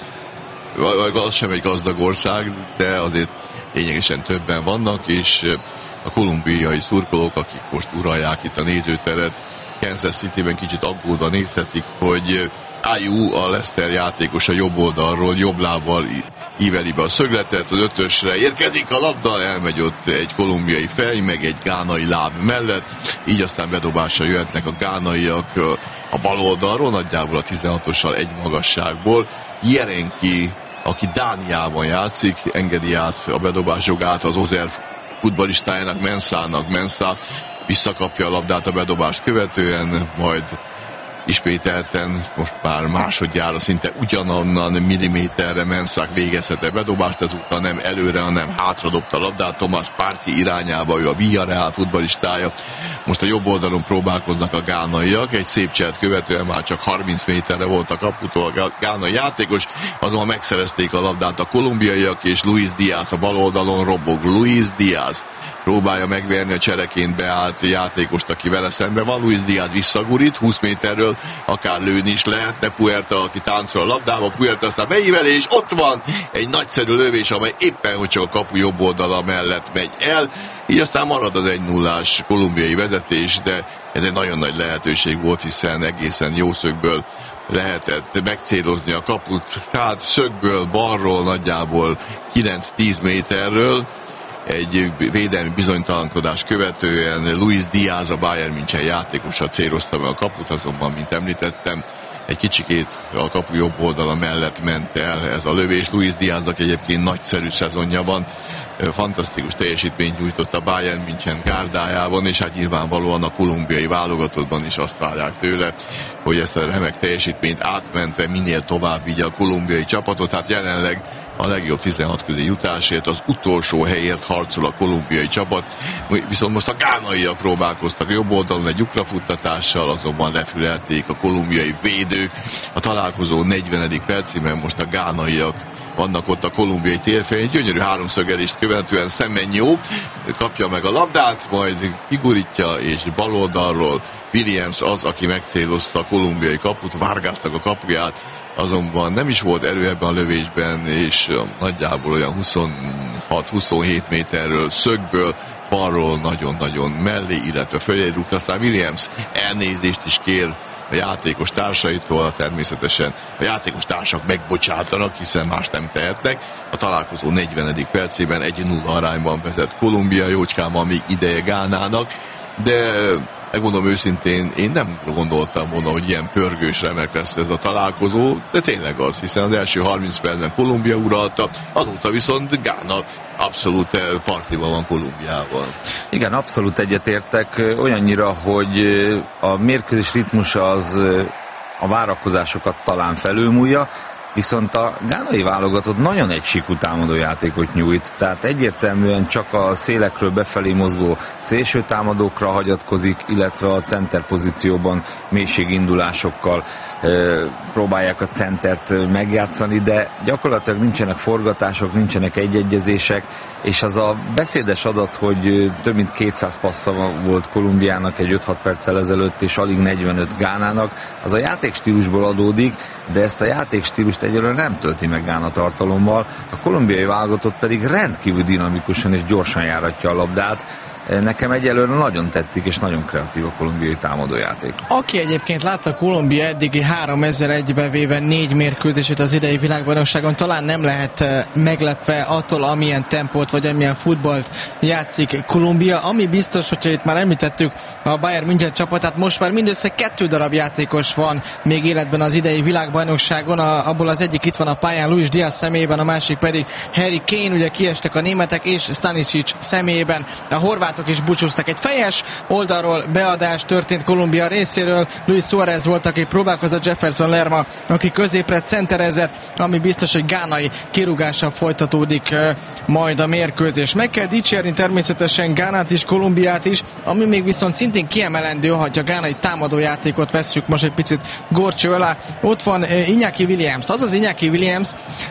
az sem egy gazdag ország, de azért lényegesen többen vannak, és a kolumbiai szurkolók, akik most uralják itt a nézőteret, Kansas Cityben kicsit aggódva nézhetik, hogy Ayew, a Leicester játékosa jobb oldalról, jobb lábbal íveli be a szögletet, az ötösre érkezik a labda, elmegy ott egy kolumbiai fej, meg egy gánai láb mellett, így aztán bedobásra jöhetnek a gánaiak a bal oldalról, nagyjából a tizenhatossal egy magasságból. Jerenki, aki Dániában játszik, engedi át a bedobás jogát az Ozer futballistájának, Mensahnak. Mensah visszakapja a labdát a bedobást követően, majd ismételten, most már másodjára szinte ugyanonnan milliméterre Mensah végezhette bedobást, ezúttal nem előre, hanem hátra dobta a labdát Thomas Partey irányába, ő a Villarreal futballistája. Most a jobb oldalon próbálkoznak a gánaiak, egy szép cselt követően már csak harminc méterre volt a kaputól a gánai játékos, azonban megszerezték a labdát a kolumbiaiak, és Luis Diaz a bal oldalon robog. Luis Diaz próbálja megverni a csereként beállt játékost, aki vele szemben van. Luis Diaz visszagurít, húsz méterről akár lőni is lehetne. Puerta, aki táncol a labdába, Puerta aztán beíveli, és ott van egy nagyszerű lövés, amely éppen, hogy csak a kapu jobb oldala mellett megy el. Így aztán marad az egy nullás kolumbiai vezetés, de ez egy nagyon nagy lehetőség volt, hiszen egészen jó szögből lehetett megcélozni a kaput, tehát szögből, balról nagyjából kilenc-tíz méterről. Egy védelmi bizonytalankodás követően Luis Diaz, a Bayern München játékosa célozta meg a kaput, azonban, mint említettem, egy kicsikét a kapu jobb oldala mellett ment el ez a lövés. Luis Diaznak egyébként nagyszerű szezonja van, fantasztikus teljesítményt nyújtott a Bayern München gárdájában, és hát nyilvánvalóan a kolumbiai válogatottban is azt várják tőle, hogy ezt a remek teljesítményt átmentve minél tovább vigye a kolumbiai csapatot. Tehát jelenleg a legjobb tizenhat közé jutásért, az utolsó helyért harcol a kolumbiai csapat, viszont most a gánaiak próbálkoztak a jobb oldalon egy lyukrafuttatással, azonban lefülelték a kolumbiai védők. A találkozó negyvenedik percében most a gánaiak vannak ott a kolumbiai térfején, gyönyörű háromszögelést követően Semenyo kapja meg a labdát, majd kigurítja, és bal oldalról Williams az, aki megcélozta a kolumbiai kaput, Vargasnak a kapuját, azonban nem is volt erő ebben a lövésben, és nagyjából olyan huszonhat-huszonhét méterről szögből balról nagyon-nagyon mellé, illetve fölé rúgta, aztán Williams elnézést is kér a játékos társaitól, természetesen a játékos társak megbocsátanak, hiszen más nem tehetnek. A találkozó negyvenedik percében egy nulla arányban vezet Kolumbia, jócskán van még ideje Gánának, de megmondom őszintén, én nem gondoltam volna, hogy ilyen pörgős, remek lesz ez a találkozó, de tényleg az, hiszen az első harminc percben Kolumbia uralta, azóta viszont Gána abszolút partiban van Kolumbiával. Igen, abszolút egyetértek, olyannyira, hogy a mérkőzés ritmusa az a várakozásokat talán felülmúlja, viszont a gánai válogatott nagyon egysíkú támadójátékot nyújt, tehát egyértelműen csak a szélekről befelé mozgó szélső támadókra hagyatkozik, illetve a center pozícióban mélységindulásokkal e, próbálják a centert megjátszani, de gyakorlatilag nincsenek forgatások, nincsenek egyegyezések, és az a beszédes adat, hogy több mint kétszáz passza volt Kolumbiának egy öt-hat perccel ezelőtt, és alig negyvenöt Gánának, az a játékstílusból adódik, de ezt a játékstílust egyelőre nem tölti meg Gána tartalommal, a kolumbiai válogatott pedig rendkívül dinamikusan és gyorsan járatja a labdát. Nekem egyelőre nagyon tetszik, és nagyon kreatív a kolumbiai támadójáték. Aki egyébként látta Kolumbia eddigi háromezer-egybe véve négy mérkőzését az idei világbajnokságon, talán nem lehet meglepve attól, amilyen tempót vagy amilyen futballt játszik Kolumbia. Ami biztos, hogyha itt már említettük a Bayern München csapatát, most már mindössze kettő darab játékos van még életben az idei világbajnokságon. A, abból az egyik itt van a pályán Luis Diaz személyében, a másik pedig Harry Kane, ugye kiestek a németek, és Stanisic személyében a horvátok is búcsúztak. Egy fejes oldalról beadás történt Kolumbia részéről. Luis Suárez volt, aki próbálkozott, Jefferson Lerma, aki középre centerezett, ami biztos, hogy gánai kirúgással folytatódik uh, majd a mérkőzés. Meg kell dicsérni természetesen Gánát is, Kolumbiát is, ami még viszont szintén kiemelendő, ha a gánai támadójátékot vesszük most egy picit górcső alá. Ott van uh, Iñaki Williams, az az Iñaki Williams,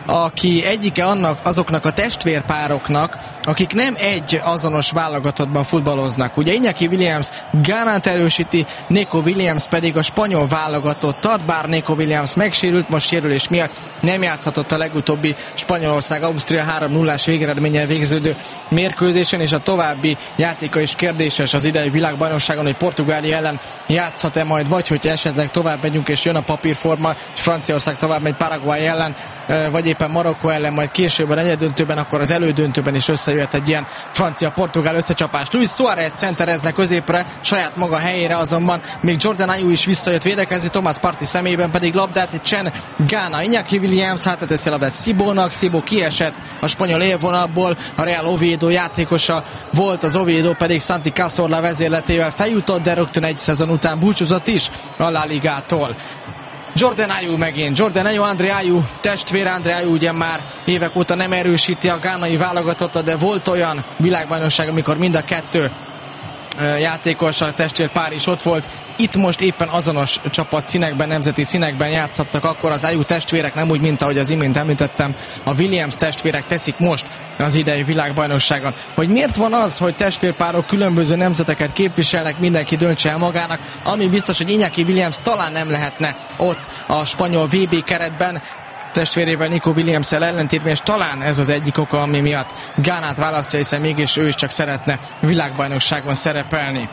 aki egyike annak, azoknak a testvérpároknak, akik nem egy azonos válogatottban futballoznak. Ugye Iñaki Williams Gánát erősíti, Nico Williams pedig a spanyol válogatottat, bár Nico Williams megsérült, most sérülés miatt nem játszhatott a legutóbbi Spanyolország-Ausztria három nullás végeredménnyel végződő mérkőzésen, és a további játéka is kérdéses az idei világbajnokságon, hogy Portugália ellen játszhat-e majd, vagy hogy esetleg tovább megyünk és jön a papírforma, és Franciaország tovább megy Paraguay ellen, vagy éppen Marokkó ellen, majd később a negyeddöntőben, akkor az elődöntőben is összejöhet egy ilyen francia-portugál összecsapás. Luis Suárez centerezne középre, saját maga helyére, azonban még Jordan Ayew is visszajött védekezni, Thomas Partey személyében pedig labdát egy Csen Gána. Iñaki Williams hátrateszi a labdát Szibónak, Szibó kiesett a spanyol élvonalból, a Real Oviedo játékosa volt, az Oviedo pedig Santi Cazorla vezérletével feljutott, de rögtön egy szezon után búcsúzott is a La Ligától. Jordan Ayew megint. Jordan Ayew, André Ayew testvére. André Ayew ugye már évek óta nem erősíti a gánai válogatottat, de volt olyan világbajnokság, amikor mind a kettő játékos, a testvérpár is ott volt. Itt most éppen azonos csapat színekben, nemzeti színekben játszhattak, akkor az Ayew testvérek, nem úgy, mint ahogy az imént említettem, a Williams testvérek teszik most az idei világbajnokságon. Hogy miért van az, hogy testvérpárok különböző nemzeteket képviselnek, mindenki döntse el magának, ami biztos, hogy Iñaki Williams talán nem lehetne ott a spanyol vé bé keretben, testvérével Nico Williams-el ellentétben, és talán ez az egyik oka, ami miatt Gánát választja, hiszen mégis ő is csak szeretne világbajnokságon szerepelni.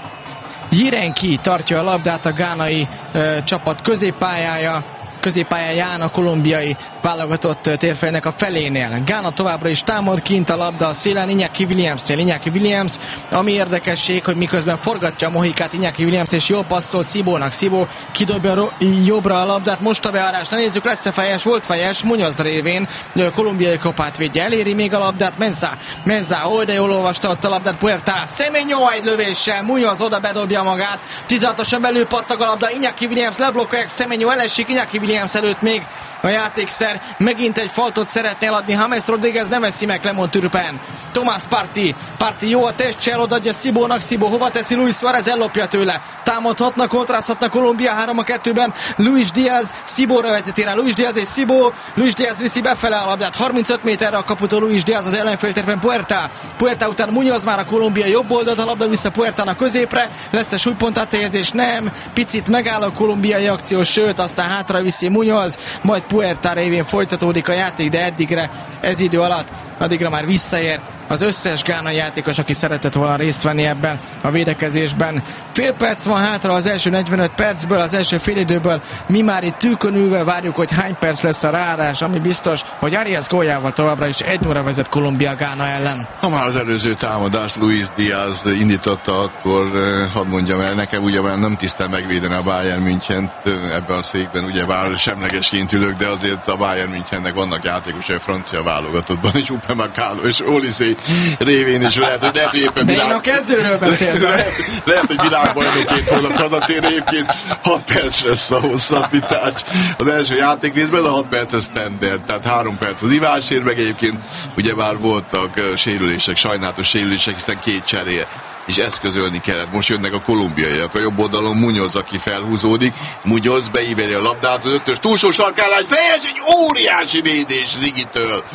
Jirenki tartja a labdát, a gánai ö, csapat középpályája, középpályáján a kolumbiai válogatott térfejnek a felénél. Gána továbbra is támad, kint a labda a szélen, Iñaki Williams-nél. Iñaki Williams, ami érdekesség, hogy miközben forgatja a mohikát Iñaki Williams, és jól passzol Szibónak. Szibó kidobja ro- jobbra a labdát, most a beárás, ne nézzük, lesz-e fejes, volt fejes, Muñoz révén, a kolumbiai kapát védje, eléri még a labdát, Mensah, Mensah, oly de jól olvasta ott a labdát, Puerta, Semenyo egy lövéssel, Muñoz oda bedobja magát, tizenhatosan belül pattag a labda, Iñaki Williams leblokkolják, Semenyo elesik, Iñaki Williams előtt még a játékszer, megint egy faltot szeretné eladni, James Rodríguez nem eszi meg Lemon Turpin. Thomas Partey, Partey jó a testcsel, odaadja Szibónak, Szibó hova teszi, Luis Suárez ellopja tőle. Támadhatnak, kontrázhatnak Kolumbia három a kettőben, Luis Diaz, Szibóra vezeti rá, Luis Diaz és Szibó, Luis Diaz viszi befele a labdát, harmincöt méterre a kaputól Luis Diaz az ellenféltérben, Puerta, Puerta után Muñoz már a Kolumbia jobb oldalt, a labda vissza Puertának középre, lesz a súlypontáthelyezés, nem, picit megáll a kolumbiai akció, sőt, aztán hátra viszi Muñoz, majd Puerta révén folytatódik a játék, de eddigre ez idő alatt, addigra már visszaért az összes gánai játékos, aki szeretett volna részt venni ebben a védekezésben. Fél perc van hátra az első negyvenöt percből, az első félidőből. Mi már itt tűkön ülve várjuk, hogy hány perc lesz a ráadás, ami biztos, hogy Arias góljával továbbra is egy nulla vezet Kolumbia Gána ellen. Ha már az előző támadást Luis Diaz indította, akkor hadd mondjam el, nekem ugye már nem tisztel megvédeni a Bayern Münchent ebben a székben, ugye bár semlegesként ülök, de azért a Bayern Münchennek vannak játékosai a francia válogatottban, és Upamecano és Olise révén is lehet, hogy lehet, hogy éppen de világ... én a kezdőről beszéltem. lehet, lehet, hogy világbajnokként fognak hadatérni, egyébként hat perc lesz a hosszabbítás. Az első játék részben a hat perces standard, tehát három perc az ivásért, meg egyébként ugye már voltak sérülések, sajnálatos sérülések, hiszen két cseréje és eszközölni kellett. Most jönnek a kolumbiaiak. A jobb oldalon Muñoz, aki felhúzódik. Muñoz beíveri a labdát az ötös túlsó sarkára, egy fejes, egy óriási védés Zigitől.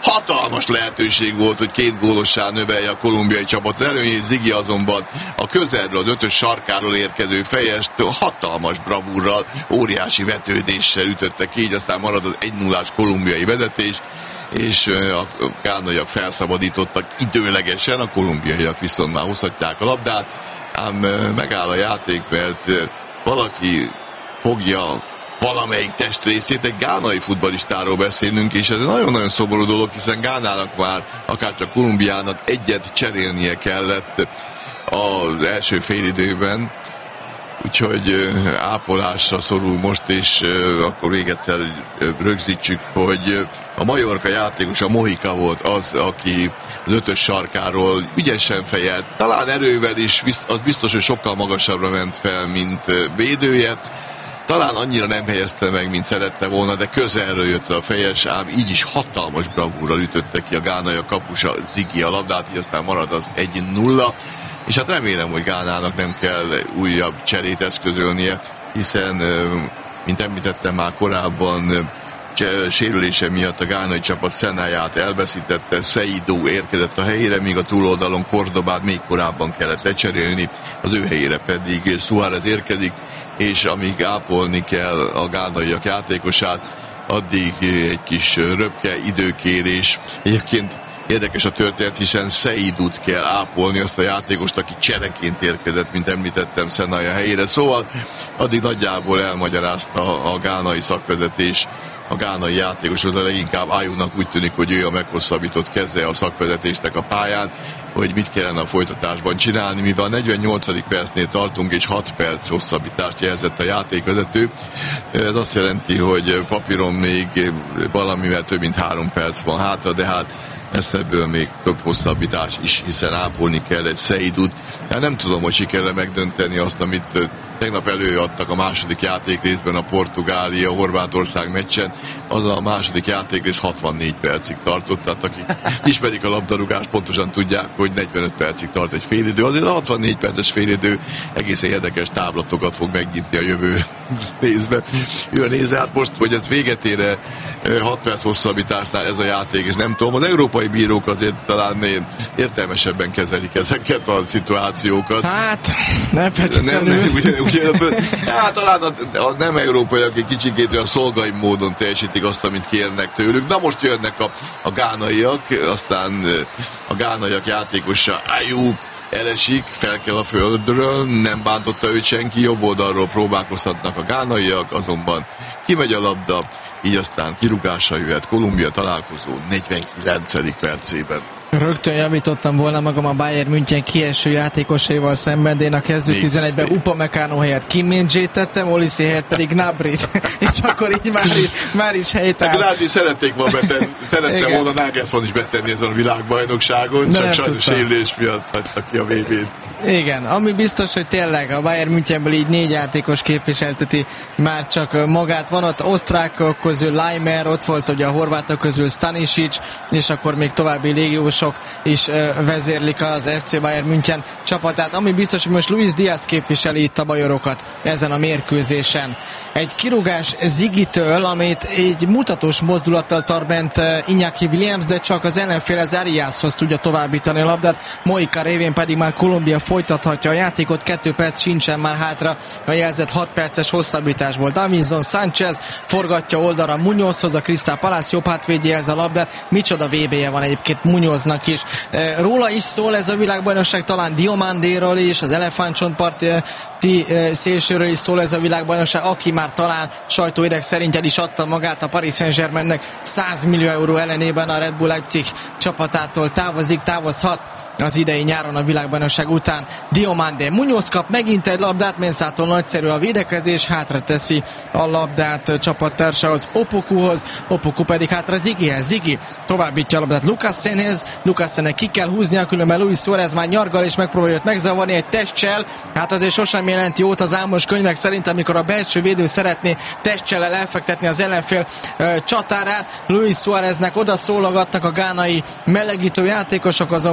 hatalmas lehetőség volt, hogy két gólossá növelje a kolumbiai csapat. Az előnyét Ziggy azonban a közelről, az ötös sarkáról érkező fejest hatalmas bravúrral, óriási vetődéssel ütötte ki, így aztán marad az egy nullás kolumbiai vezetés, és a gánaiak felszabadítottak időlegesen, a kolumbiaiak viszont már hozhatják a labdát, ám megáll a játék, mert valaki fogja valamelyik testrészét, egy gánai futballistáról beszélnünk, és ez egy nagyon-nagyon szomorú dolog, hiszen Gánának már, akárcsak Kolumbiának egyet cserélnie kellett az első félidőben, úgyhogy ápolásra szorul most, és akkor még egyszer rögzítsük, hogy a Mallorca játékos, a Mojica volt az, aki az ötös sarkáról ügyesen fejelt, talán erővel is, az biztos, hogy sokkal magasabbra ment fel, mint védője. Talán annyira nem helyezte meg, mint szerette volna, de közelről jött a fejes, ám így is hatalmas bravúrral ütötte ki a gánai a kapusa Ziggy a labdát, így aztán marad az egy nulla. És hát remélem, hogy Gánának nem kell újabb cserét eszközölnie, hiszen, mint említettem már korábban, sérülése miatt a gánai csapat Szenáját elveszítette, Seydou érkezett a helyére, míg a túloldalon Cordobát még korábban kellett lecserélni, az ő helyére pedig Suárez érkezik, és amíg ápolni kell a gánaiak játékosát, addig egy kis röpke időkérés. Egyébként érdekes a történet, hiszen Seidout kell ápolni, azt a játékost, aki csereként érkezett, mint említettem, Szenája helyére. Szóval addig nagyjából elmagyarázta a gánai szakvezetés a gánai játékosod, de leginkább Ayounak úgy tűnik, hogy ő a meghosszabbított keze a szakvezetésnek a pályán, hogy mit kellene a folytatásban csinálni, mivel a negyvennyolcadik percnél tartunk, és hat perc hosszabbítást jelzett a játékvezető. Ez azt jelenti, hogy papíron még valamivel több mint három perc van hátra, de hát lesz ebből még több hosszabbítás is, hiszen ápolni kell egy Seidout. Hát nem tudom, hogy sikerül megdönteni azt, amit tegnap előadtak a második játékrészben a Portugália-Horvátország meccsen. Az a második játékrész hatvannégy percig tartott, tehát akik ismerik a labdarúgást, pontosan tudják, hogy negyvenöt percig tart egy félidő. Azért a hatvannégy perces félidő egészen érdekes táblatokat fog megnyitni a jövő részben. Jön nézve, hát most, hogy ez véget ére hat perc hosszabbításnál ez a játék, ez nem tudom. Az európai bírók azért talán értelmesebben kezelik ezeket a szituációkat. Hát, nem feltétlenül. Nem, ugye, ugye, hát talán a, a nem európaiak egy kicsikét olyan szolgai módon teljesítik azt, amit kérnek tőlük. Na most jönnek a, a gánaiak, aztán a gánaiak játékosa Ayou elesik, fel kell a földről, nem bántotta őt senki, jobb oldalról próbálkozhatnak a gánaiak, azonban kimegy a labda, így aztán kirúgásra jöhet Kolumbia találkozó negyvenkilencedik percében. Rögtön javítottam volna magam a Bayern München kieső játékosaival szemben, de én a kezdő tizenegyben Upamecano helyett Kim Min-jae tettem, Olise helyett pedig Gnabryt, és akkor így már, már is helytáll. Gnabry szerették volna betenni, szerettem volna Nagelsmann is betenni ezen a világbajnokságon, de csak sajnos sérülés miatt hagyta ki a vé bét. Igen, ami biztos, hogy tényleg a Bayern Münchenből így négy játékos képviselteti már csak magát. Van ott osztrákok közül Leimer, ott volt ugye a horvátok közül Stanisic, és akkor még további légiósok is vezérlik az ef cé Bayern München csapatát. Ami biztos, hogy most Luis Diaz képviseli itt a bajorokat ezen a mérkőzésen. Egy kirúgás Ziggytől, amit egy mutatós mozdulattal tart bent Iñaki Williams, de csak az ellenfél az Ariashoz tudja továbbítani a labdát. Mojica révén pedig már Kolumbia folytathatja a játékot, kettő perc sincsen már hátra a jelzett hat perces hosszabbításból. Davinson Sánchez forgatja oldalra Muñozhoz, a Crystal Palace jobb hátvédje a labdát. Micsoda vé bé-je van egyébként Muñoznak is. Róla is szól ez a világbajnokság, talán Diomandéról is, az elefántcsontparti szélsőről is szól ez a világbajnokság, aki már talán sajtóideg szerint el is adta magát a Paris Saint-Germainnek száz millió euró ellenében a Red Bull Leipzig csapatától távozik, távozhat az idei nyáron a világbajnokság után. Diomandé. Muñoz kap megint egy labdát, Mensától nagyszerű a védekezés, hátra teszi a labdát csapattársához, Opokuhoz, Opoku pedig hátra Ziggyhez. Ziggy továbbítja a labdát Lukasenhez, Lukasennek ki kell húznia, különben Luis Suárez már nyargal és megpróbálja őt megzavarni egy testcsel. Hát azért sosem jelenti jót az álmos könyvek szerint, amikor a belső védő szeretné testcsellel elfektetni az ellenfél ö, csatárát. Luis Suáreznek oda szólogatnak a gánai melegítő játékosok, azonban Clement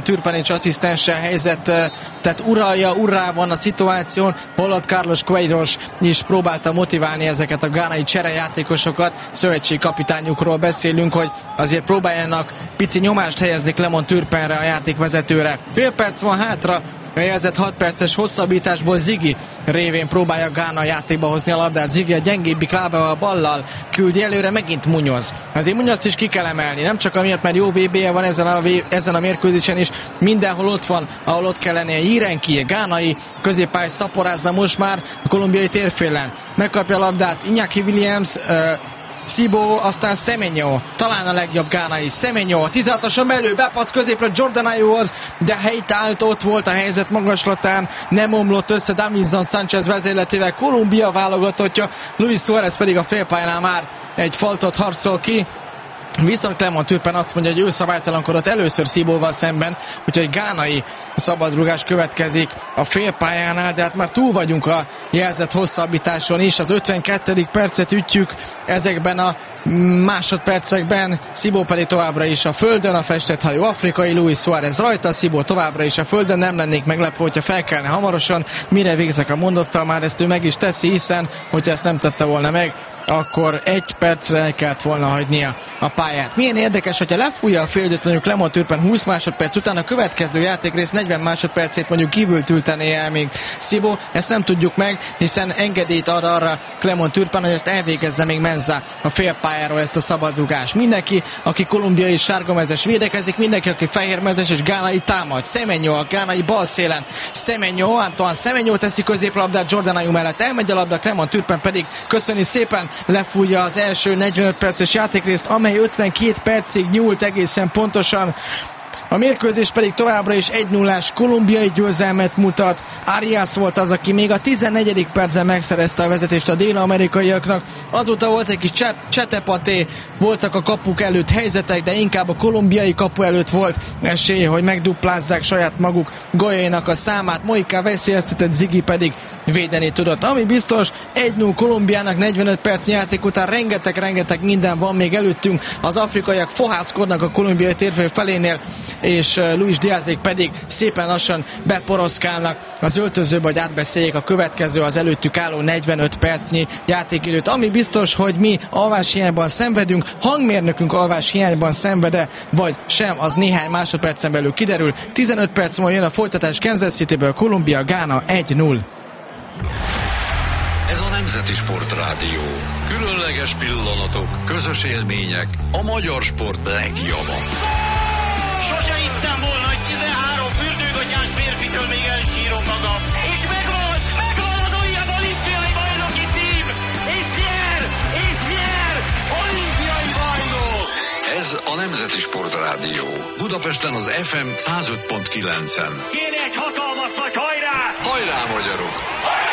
Clement Turpin asszisztense helyzet, tehát uralja, urrá van a szituáción, holott Carlos Queiroz is próbálta motiválni ezeket a gánai cserejátékosokat. Szövetségkapitányukról beszélünk, hogy azért próbáljanak pici nyomást helyezni Clement Turpinre, a játékvezetőre. Fél perc van hátra, a jelzett hat perces hosszabbításból Ziggy révén próbálja Gána játékba hozni a labdát. Ziggy a gyengébbik lábával a ballal küldi előre, megint Muñoz. Azért Muñozt is ki kell emelni, nem csak amiatt, mert jó vé bé-je van ezen a, ezen a mérkőzésen is, mindenhol ott van, ahol ott kell lennie. Jirenki, gánai középpály szaporázza most már a kolumbiai térfélen. Megkapja a labdát Iñaki Williams, uh, Szibó, aztán Semenyo, talán a legjobb gánai. Semenyo, tizenhatosan belül, bepasz középre Jordan Ayew-hoz, de helytált, ott volt a helyzet magaslatán, nem omlott össze Davinson Sánchez vezérletével. Kolumbia válogatottja, Luis Suárez pedig a félpályánál már egy faltot harcol ki. Viszont Clement Turpin azt mondja, hogy ő szabálytalankodott először Szibóval szemben, úgyhogy gánai szabadrugás következik a félpályánál, de hát már túl vagyunk a jelzett hosszabbításon is, az ötvenkettedik percet ütjük ezekben a másodpercekben, Szibó pedig továbbra is a földön, a festett hajú afrikai, Luis Suárez rajta, Szibó továbbra is a földön, nem lennék meglepve, hogyha felkelne hamarosan, mire végzek a mondattal, már ezt ő meg is teszi, hiszen, hogyha ezt nem tette volna meg, akkor egy percre el kellett volna hagynia a pályát. Milyen érdekes, hogyha lefújja a félidőt mondjuk Clement Turpin húsz másodperc után, a következő játékrész negyven másodpercét mondjuk kívül tültené el még Szibó, ezt nem tudjuk meg, hiszen engedélyt ad arra Clement Turpin, hogy ezt elvégezze még Mensah a félpályáról ezt a szabadrugást. Mindenki, aki kolumbiai sárgamezes védekezik, mindenki, aki fehérmezes és gánai támad. Semenyo a gánai bal szélen. Semenyo, Antoine Semenyo teszi középlabdát Jordan Ayew mellett, elmegy a labda, Clement Turpin pedig köszöni szépen, lefújja az első negyvenöt perces játékrészt, amely ötvenkét percig nyúlt egészen pontosan. A mérkőzés pedig továbbra is egy nullás kolumbiai győzelmet mutat. Arias volt az, aki még a tizennegyedik percen megszerezte a vezetést a dél-amerikaiaknak. Azóta volt egy kis csetepaté, voltak a kapuk előtt helyzetek, de inkább a kolumbiai kapu előtt volt esély, hogy megduplázzák saját maguk góljainak a számát. Mojica veszélyeztetett, Ziggy pedig védeni tudott. Ami biztos, egy null Kolumbiának negyvenöt perc játék után, rengeteg-rengeteg minden van még előttünk. Az afrikaiak fohászkodnak a kolumbiai térfél felénél, és Luis Diazék pedig szépen lassan beporoszkálnak az öltözőbe, hogy átbeszéljék a következő, az előttük álló negyvenöt percnyi játékidőt. Ami biztos, hogy mi alváshiányban szenvedünk, hangmérnökünk alváshiányban szenvede, vagy sem, az néhány másodpercen belül kiderül. tizenöt perc múlva jön a folytatás Kansas Cityből, Kolumbia, Gána egy null. Ez a Nemzeti Sportrádió. Különleges pillanatok, közös élmények, a magyar sport legjava. Sose hittem volna, hogy tizenhárom fürdőgatyás férfitől még elsírom magam. És megvan, megvan az újabb olimpiai bajnoki cím! És nyer, és nyer, olimpiai bajnok! Ez a Nemzeti Sportrádió. Budapesten az ef em száz öt pont kilencen. Kéne egy hatalmas nagy hajrá! Hajrá, magyarok! Hajrá!